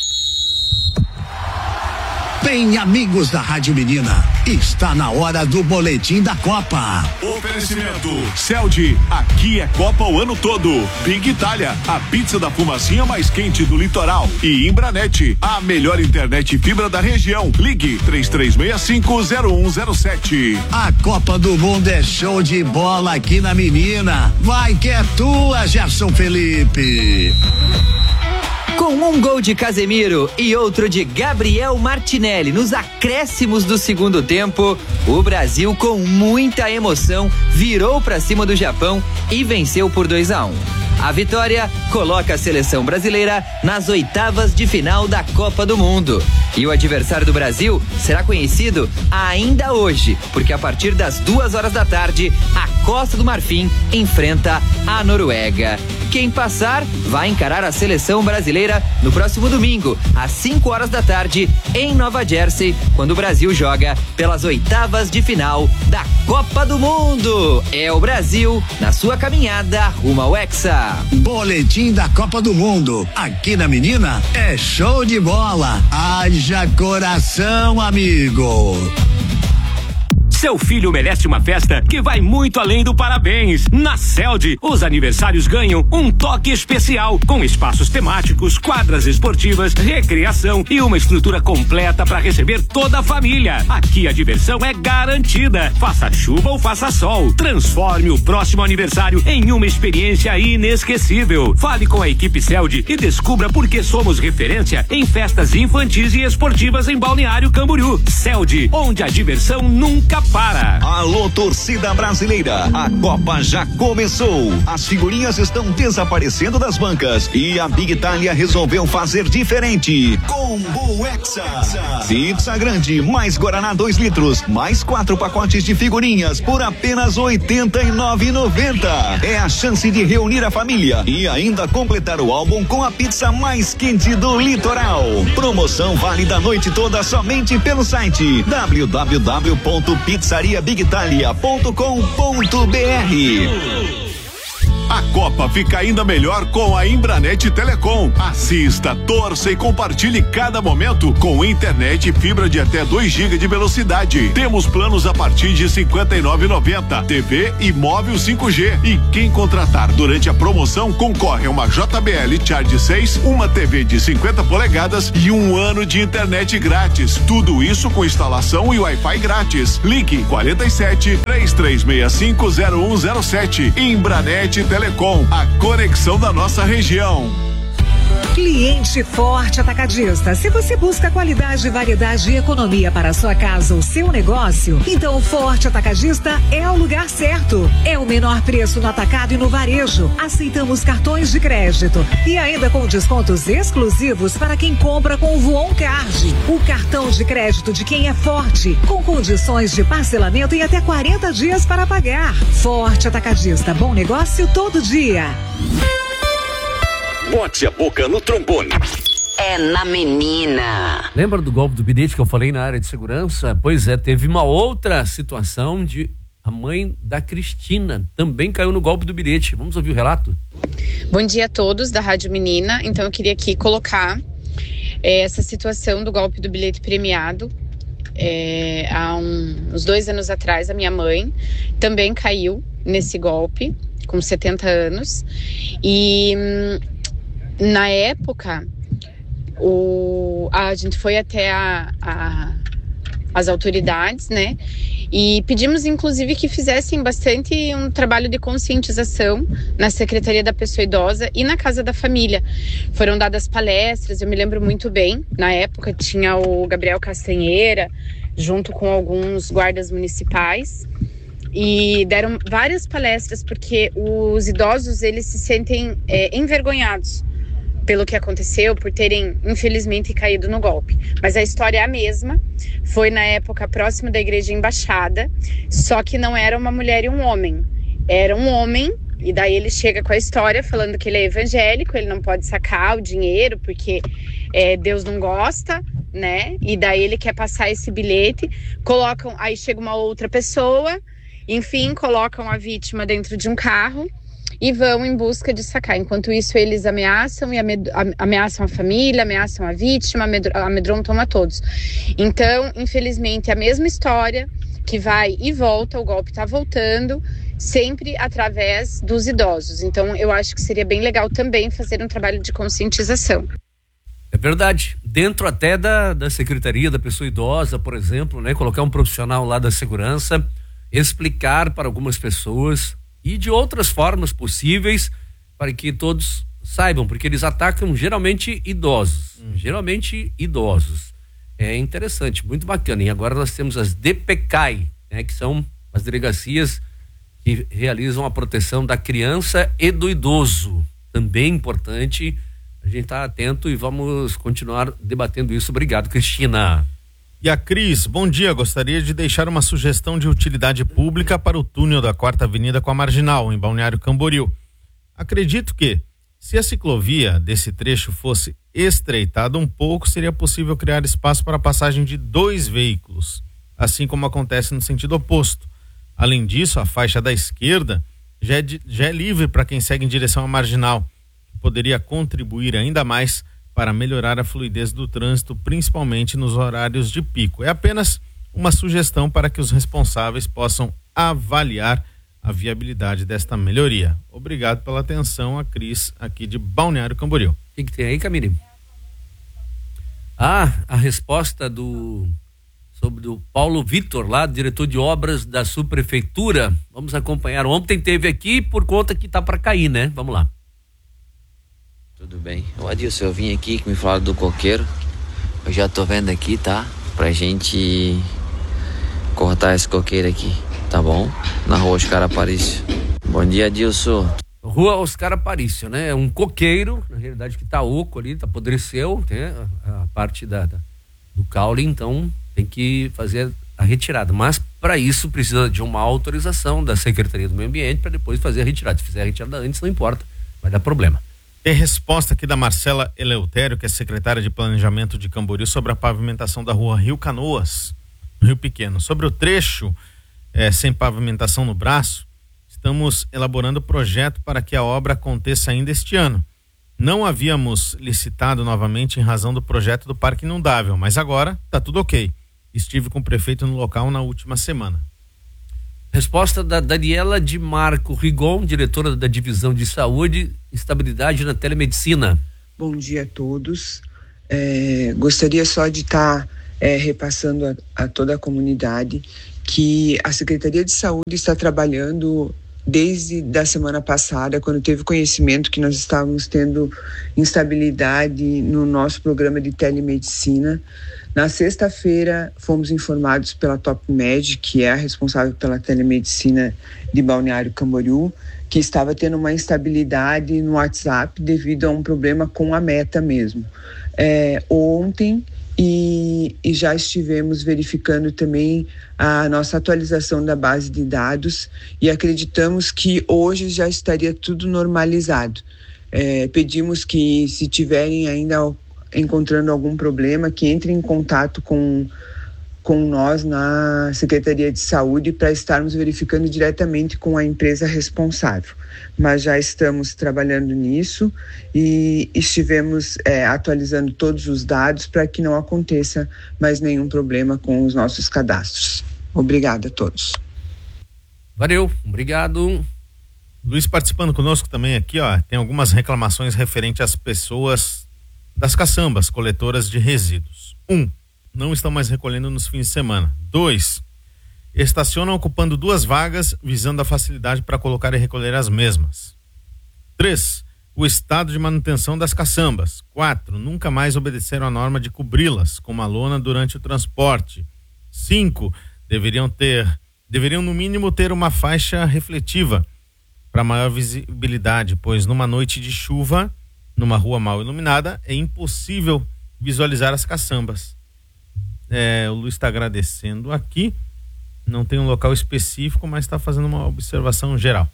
Bem, amigos da Rádio Menina, está na hora do boletim da Copa. Oferecimento Celdi, aqui é Copa o ano todo. Big Itália, a pizza da fumacinha mais quente do litoral. E Imbranet, a melhor internet fibra da região. Ligue três três seis cinco, zero um zero sete. A Copa do Mundo é show de bola aqui na Menina. Vai que é tua, Gerson Felipe. Com um gol de Casemiro e outro de Gabriel Martinelli nos acréscimos do segundo tempo, o Brasil, com muita emoção, virou para cima do Japão e venceu por dois a um. A vitória coloca a seleção brasileira nas oitavas de final da Copa do Mundo. E o adversário do Brasil será conhecido ainda hoje, porque a partir das duas horas da tarde, a Costa do Marfim enfrenta a Noruega. Quem passar vai encarar a seleção brasileira no próximo domingo, às cinco horas da tarde, em Nova Jersey, quando o Brasil joga pelas oitavas de final da Copa do Mundo. É o Brasil na sua caminhada rumo ao Hexa. Boletim da Copa do Mundo. Aqui na Menina é show de bola. Haja coração, amigo. Seu filho merece uma festa que vai muito além do parabéns. Na Celdi, os aniversários ganham um toque especial, com espaços temáticos, quadras esportivas, recreação e uma estrutura completa para receber toda a família. Aqui a diversão é garantida. Faça chuva ou faça sol, transforme o próximo aniversário em uma experiência inesquecível. Fale com a equipe Celdi e descubra por que somos referência em festas infantis e esportivas em Balneário Camboriú. Celdi, onde a diversão nunca para. prepara. Alô, torcida brasileira, a Copa já começou. As figurinhas estão desaparecendo das bancas e a Big Itália resolveu fazer diferente. Combo Hexa. Pizza grande, mais Guaraná dois litros, mais quatro pacotes de figurinhas por apenas oitenta e nove reais e noventa centavos. É a chance de reunir a família e ainda completar o álbum com a pizza mais quente do litoral. Promoção válida a noite toda somente pelo site w w w ponto pizzaria big italia ponto com ponto b r. A Copa fica ainda melhor com a Embranet Telecom. Assista, torça e compartilhe cada momento com internet e fibra de até dois gigas de velocidade. Temos planos a partir de cinquenta e nove reais e noventa centavos, T V e móvel cinco G. E quem contratar durante a promoção concorre a uma J B L Charge seis, uma T V de cinquenta polegadas e um ano de internet grátis. Tudo isso com instalação e Wi-Fi grátis. Ligue quarenta e sete, três três seis cinco, zero um zero sete. Embranet Telecom, a conexão da nossa região. Cliente Forte Atacadista. Se você busca qualidade, variedade e economia para a sua casa ou seu negócio, então o Forte Atacadista é o lugar certo. É o menor preço no atacado e no varejo. Aceitamos cartões de crédito e ainda com descontos exclusivos para quem compra com o Voon Card. O cartão de crédito de quem é forte, com condições de parcelamento em até quarenta dias para pagar. Forte Atacadista, bom negócio todo dia. Bote a boca no trombone. É na menina. Lembra do golpe do bilhete que eu falei na área de segurança? Pois é, teve uma outra situação de a mãe da Cristina também caiu no golpe do bilhete. Vamos ouvir o relato? Bom dia a todos da Rádio Menina. Então eu queria aqui colocar é, essa situação do golpe do bilhete premiado. É, há um, uns dois anos atrás, a minha mãe também caiu nesse golpe, com setenta anos. E na época, o, a gente foi até a, a, as autoridades, né? E pedimos, inclusive, que fizessem bastante um trabalho de conscientização na Secretaria da Pessoa Idosa e na Casa da Família. Foram dadas palestras, eu me lembro muito bem. Na época tinha o Gabriel Castanheira, junto com alguns guardas municipais. E deram várias palestras, porque os idosos, eles se sentem é, envergonhados pelo que aconteceu, por terem, infelizmente, caído no golpe. Mas a história é a mesma. Foi na época próximo da Igreja Embaixada, só que não era uma mulher e um homem. Era um homem, e daí ele chega com a história falando que ele é evangélico, ele não pode sacar o dinheiro, porque é, Deus não gosta, né? E daí ele quer passar esse bilhete, colocam, aí chega uma outra pessoa, enfim, colocam a vítima dentro de um carro e vão em busca de sacar. Enquanto isso, eles ameaçam e ameaçam a família, ameaçam a vítima, amedrontam a todos. Então, infelizmente, a mesma história que vai e volta, o golpe está voltando, sempre através dos idosos. Então, eu acho que seria bem legal também fazer um trabalho de conscientização. É verdade. Dentro até da, da Secretaria da Pessoa Idosa, por exemplo, né? Colocar um profissional lá da segurança, explicar para algumas pessoas e de outras formas possíveis para que todos saibam, porque eles atacam geralmente idosos, hum. geralmente idosos. É interessante, muito bacana. E agora nós temos as D P C A I, né, que são as delegacias que realizam a proteção da criança e do idoso. Também importante a gente estar atento e vamos continuar debatendo isso. Obrigado, Cristina. E a Cris, bom dia, gostaria de deixar uma sugestão de utilidade pública para o túnel da Quarta Avenida com a Marginal, em Balneário Camboriú. Acredito que, se a ciclovia desse trecho fosse estreitada um pouco, seria possível criar espaço para a passagem de dois veículos, assim como acontece no sentido oposto. Além disso, a faixa da esquerda já é, de, já é livre para quem segue em direção à Marginal, que poderia contribuir ainda mais para melhorar a fluidez do trânsito, principalmente nos horários de pico. É apenas uma sugestão para que os responsáveis possam avaliar a viabilidade desta melhoria. Obrigado pela atenção, a Cris, aqui de Balneário Camboriú. O que, que tem aí, Camille? Ah, a resposta do sobre o Paulo Vitor, lá, diretor de obras da subprefeitura. Vamos acompanhar. Ontem teve aqui por conta que tá para cair, né? Vamos lá. Tudo bem. O Adilson, eu vim aqui que me falaram do coqueiro. Eu já tô vendo aqui, tá? Pra gente cortar esse coqueiro aqui, tá bom? Na rua Oscar Aparício. Bom dia, Dilson. Rua Oscar Aparício, né? Um coqueiro, na realidade que tá oco ali, tá apodreceu, né? A, a parte da, da, do caule, então tem que fazer a retirada. Mas para isso precisa de uma autorização da Secretaria do Meio Ambiente para depois fazer a retirada. Se fizer a retirada antes, não importa, vai dar problema. Tem resposta aqui da Marcela Eleutério, que é secretária de Planejamento de Camboriú, sobre a pavimentação da rua Rio Canoas, no Rio Pequeno. Sobre o trecho é, sem pavimentação no braço, estamos elaborando o projeto para que a obra aconteça ainda este ano. Não havíamos licitado novamente em razão do projeto do Parque Inundável, mas agora está tudo ok. Estive com o prefeito no local na última semana. Resposta da Daniela de Marco Rigon, diretora da Divisão de Saúde e Estabilidade na Telemedicina. Bom dia a todos. É, gostaria só de estar tá, é, repassando a, a toda a comunidade que a Secretaria de Saúde está trabalhando desde da semana passada, quando teve conhecimento que nós estávamos tendo instabilidade no nosso programa de telemedicina. Na sexta-feira, fomos informados pela TopMed, que é a responsável pela telemedicina de Balneário Camboriú, que estava tendo uma instabilidade no WhatsApp devido a um problema com a Meta mesmo. É, ontem, e, e já estivemos verificando também a nossa atualização da base de dados e acreditamos que hoje já estaria tudo normalizado. É, pedimos que, se tiverem ainda encontrando algum problema, que entrem em contato com, com nós na Secretaria de Saúde para estarmos verificando diretamente com a empresa responsável. Mas já estamos trabalhando nisso e estivemos é, atualizando todos os dados para que não aconteça mais nenhum problema com os nossos cadastros. Obrigada a todos. Valeu, obrigado. Luiz participando conosco também aqui, ó, tem algumas reclamações referentes às pessoas das caçambas, coletoras de resíduos. Um, não estão mais recolhendo nos fins de semana. Dois, estacionam ocupando duas vagas visando a facilidade para colocar e recolher as mesmas. Três, o estado de manutenção das caçambas. Quatro, nunca mais obedeceram a norma de cobri-las com uma lona durante o transporte. Cinco, deveriam ter, deveriam no mínimo ter uma faixa refletiva para maior visibilidade, pois numa noite de chuva, numa rua mal iluminada, é impossível visualizar as caçambas. É, o Luiz está agradecendo aqui. Não tem um local específico, mas está fazendo uma observação geral.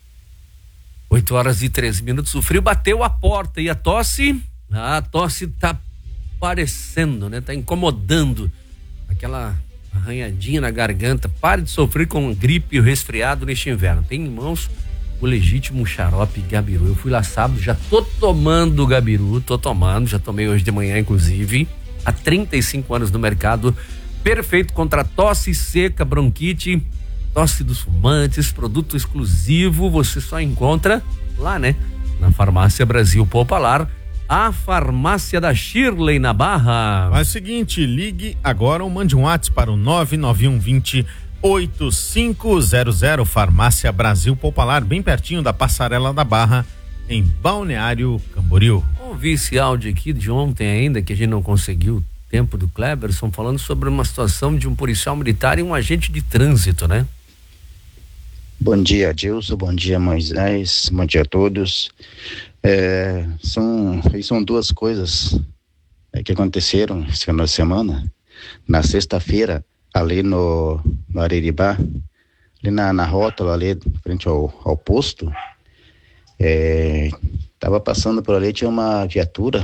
oito horas e treze minutos. O frio bateu a porta e a tosse, a tosse tá parecendo, né? Tá incomodando. Aquela arranhadinha na garganta. Pare de sofrer com gripe e resfriado neste inverno. Tem em mãos o legítimo xarope Gabiru. Eu fui lá sábado, já tô tomando Gabiru, tô tomando, já tomei hoje de manhã, inclusive. Há trinta e cinco anos no mercado, perfeito contra tosse seca, bronquite, tosse dos fumantes, produto exclusivo, você só encontra lá, né? Na Farmácia Brasil Popular, a farmácia da Shirley na Barra. Faz o seguinte, ligue agora ou mande um WhatsApp para o nove nove um vinte oito cinco zero zero, Farmácia Brasil Popular, bem pertinho da Passarela da Barra, em Balneário Camboriú. Ouvi esse áudio aqui de ontem ainda, que a gente não conseguiu, tempo do Cleberson, falando sobre uma situação de um policial militar e um agente de trânsito, né? Bom dia, Dilson, bom dia, Moisés, bom dia a todos. É, são, são duas coisas é, que aconteceram esse final de semana. Na sexta-feira, ali no, no Ariribá, ali na, na rótula, ali frente ao, ao posto, é, tava passando por ali, tinha uma viatura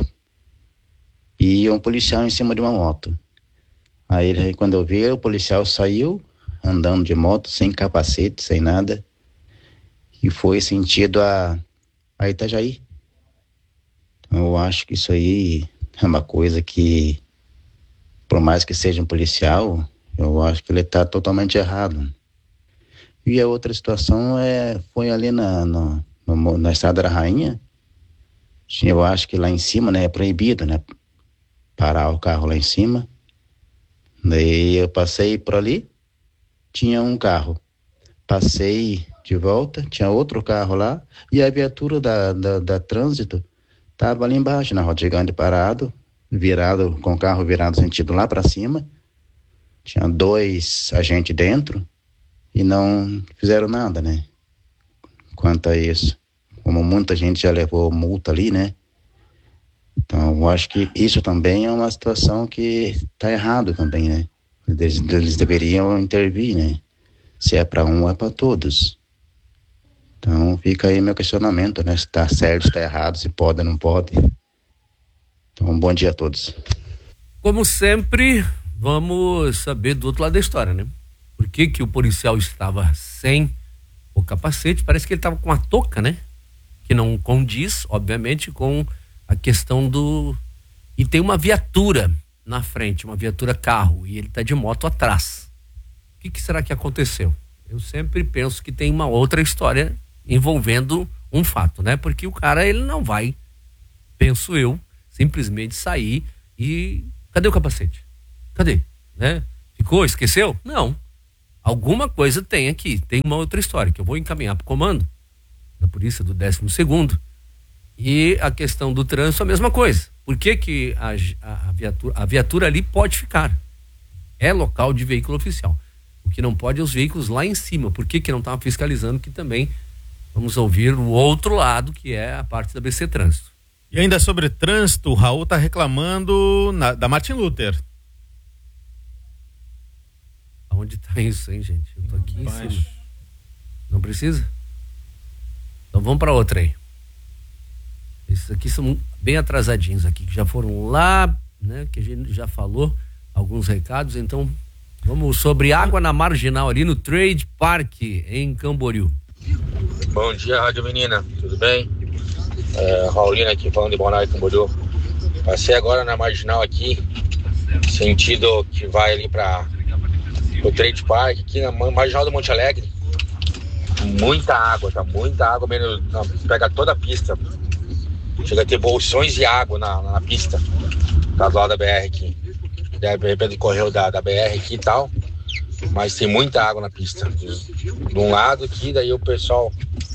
e um policial em cima de uma moto. Aí quando eu vi, o policial saiu andando de moto, sem capacete, sem nada, e foi sentido a, a Itajaí. Então eu acho que isso aí é uma coisa que, por mais que seja um policial, eu acho que ele está totalmente errado. E a outra situação é, foi ali na, na, no, na Estrada da Rainha. Eu acho que lá em cima, né, é proibido, né, parar o carro lá em cima. Daí eu passei por ali, tinha um carro. Passei de volta, tinha outro carro lá, e a viatura da, da, da trânsito estava ali embaixo, na roda gigante, parado, virado, com o carro virado sentido lá para cima. Tinha dois agentes dentro e não fizeram nada, né? Quanto a isso. Como muita gente já levou multa ali, né? Então, eu acho que isso também é uma situação que tá errado também, né? Eles, eles deveriam intervir, né? Se é para um, é para todos. Então, fica aí meu questionamento, né? Se tá certo, se tá errado, se pode ou não pode. Então, bom dia a todos. Como sempre, vamos saber do outro lado da história, né? Por que que o policial estava sem o capacete? Parece que ele estava com a touca, né? Que não condiz, obviamente, com a questão do... E tem uma viatura na frente, uma viatura carro, e ele está de moto atrás. O que que será que aconteceu? Eu sempre penso que tem uma outra história envolvendo um fato, né? Porque o cara, ele não vai, penso eu, simplesmente sair e... Cadê o capacete? Cadê? Né? Ficou? Esqueceu? Não. Alguma coisa tem aqui. Tem uma outra história que eu vou encaminhar para o comando da polícia do décimo segundo. E a questão do trânsito, a mesma coisa. Por que que a, a, a, viatura, a viatura ali pode ficar? É local de veículo oficial. O que não pode é os veículos lá em cima. Por que que não estava fiscalizando? Que também vamos ouvir o outro lado, que é a parte da B C Trânsito. E ainda sobre trânsito, o Raul está reclamando na, da Martin Luther. Onde tá isso, hein, gente? Eu tô aqui Baixo. Em cima. Não precisa? Então vamos para outra aí. Esses aqui são bem atrasadinhos aqui, que já foram lá, né? Que a gente já falou alguns recados. Então vamos sobre água na marginal ali no Trade Park em Camboriú. Bom dia, Rádio Menina, tudo bem? É, Raulina aqui falando de Balneário Camboriú. Passei agora na marginal aqui, sentido que vai ali para o Trade Park, aqui na marginal do Monte Alegre. Muita água, tá? Muita água mesmo. Pega toda a pista. Chega a ter bolsões de água na, na pista. Tá do lado da B R aqui. De repente correu da, da B R aqui e tal. Mas tem muita água na pista. De, de um lado aqui, daí o pessoal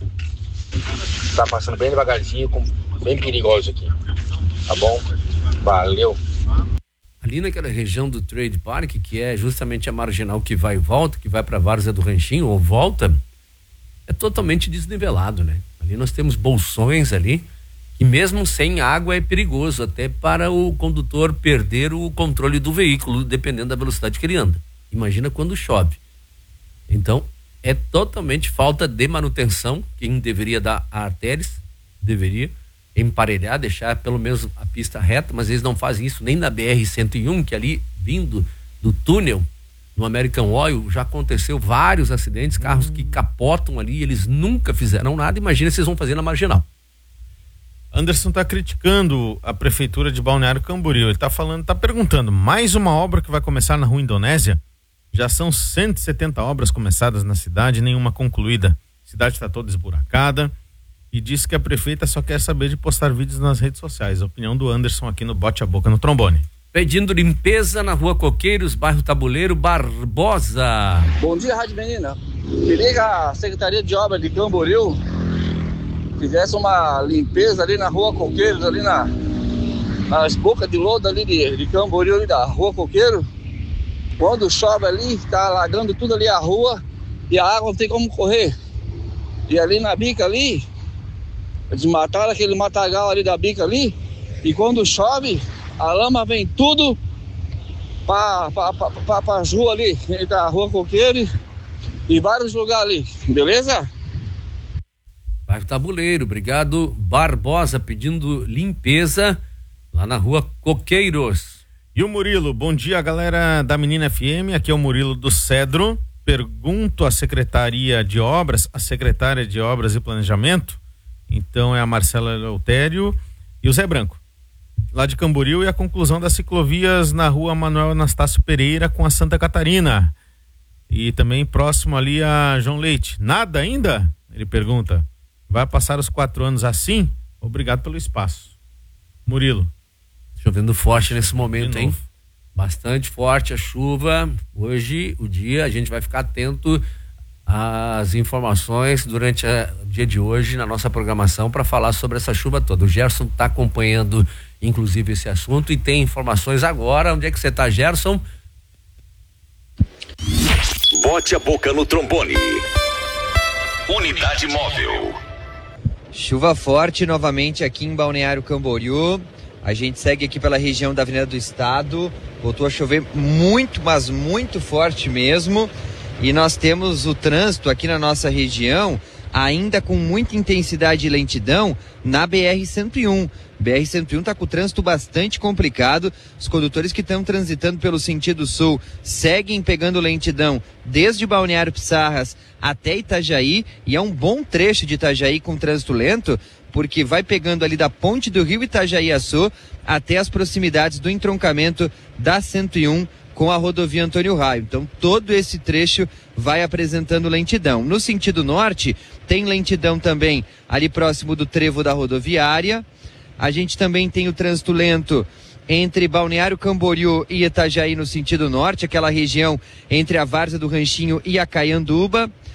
tá passando bem devagarzinho, com, bem perigoso aqui. Tá bom? Valeu. Ali naquela região do Trade Park, que é justamente a marginal que vai e volta, que vai para Várzea do Ranchinho ou volta, é totalmente desnivelado, né? Ali nós temos bolsões ali, e mesmo sem água é perigoso, até para o condutor perder o controle do veículo, dependendo da velocidade que ele anda. Imagina quando chove. Então, é totalmente falta de manutenção. Quem deveria dar a artérias, deveria emparelhar, deixar pelo menos a pista reta, mas eles não fazem isso nem na B R cento e um, que ali, vindo do túnel, no American Oil, já aconteceu vários acidentes, carros hum. que capotam ali, eles nunca fizeram nada. Imagina se eles vão fazer na marginal. Anderson está criticando a prefeitura de Balneário Camboriú. Ele está falando, está perguntando, mais uma obra que vai começar na Rua Indonésia? Já são cento e setenta obras começadas na cidade, nenhuma concluída. A cidade está toda esburacada e diz que a prefeita só quer saber de postar vídeos nas redes sociais. A opinião do Anderson aqui no Bote a Boca no Trombone. Pedindo limpeza na Rua Coqueiros, bairro Tabuleiro, Barbosa. Bom dia, Rádio Menina. Queria que a Secretaria de Obras de Camboriú fizesse uma limpeza ali na Rua Coqueiros, ali na, nas bocas de lodo ali de, de Camboriú, ali da Rua Coqueiro. Quando chove ali, tá alagando tudo ali a rua e a água não tem como correr. E ali na bica ali, eles mataram aquele matagal ali da bica ali, e quando chove, a lama vem tudo para pra, pra, pra, pra as ruas ali, entre a Rua Coqueiro e vários lugares ali, beleza? Bairro Tabuleiro, obrigado. Barbosa pedindo limpeza lá na Rua Coqueiros. E o Murilo, bom dia, galera da Menina F M, aqui é o Murilo do Cedro. Pergunto à Secretaria de Obras, a secretária de Obras e Planejamento, então é a Marcela Eleutério e o Zé Branco, lá de Camboriú, e a conclusão das ciclovias na Rua Manuel Anastácio Pereira com a Santa Catarina. E também próximo ali a João Leite. Nada ainda? Ele pergunta. Vai passar os quatro anos assim? Obrigado pelo espaço. Murilo. Chovendo forte nesse momento, hein? Bastante forte a chuva. Hoje, o dia, a gente vai ficar atento às informações durante a, o dia de hoje na nossa programação para falar sobre essa chuva toda. O Gerson está acompanhando, inclusive, esse assunto e tem informações agora. Onde é que você está, Gerson? Bote a boca no trombone. Unidade móvel. Chuva forte novamente aqui em Balneário Camboriú. A gente segue aqui pela região da Avenida do Estado. Voltou a chover muito, mas muito forte mesmo. E nós temos o trânsito aqui na nossa região ainda com muita intensidade e lentidão na B R cento e um. B R cento e um está com o trânsito bastante complicado. Os condutores que estão transitando pelo sentido sul seguem pegando lentidão desde Balneário Pissarras até Itajaí, e é um bom trecho de Itajaí com trânsito lento, porque vai pegando ali da ponte do Rio Itajaí-Açu até as proximidades do entroncamento da cento e um com a rodovia Antônio Raio. Então todo esse trecho vai apresentando lentidão. No sentido norte, tem lentidão também ali próximo do trevo da rodoviária. A gente também tem o trânsito lento entre Balneário Camboriú e Itajaí no sentido norte, aquela região entre a Várzea do Ranchinho e a Caianduba.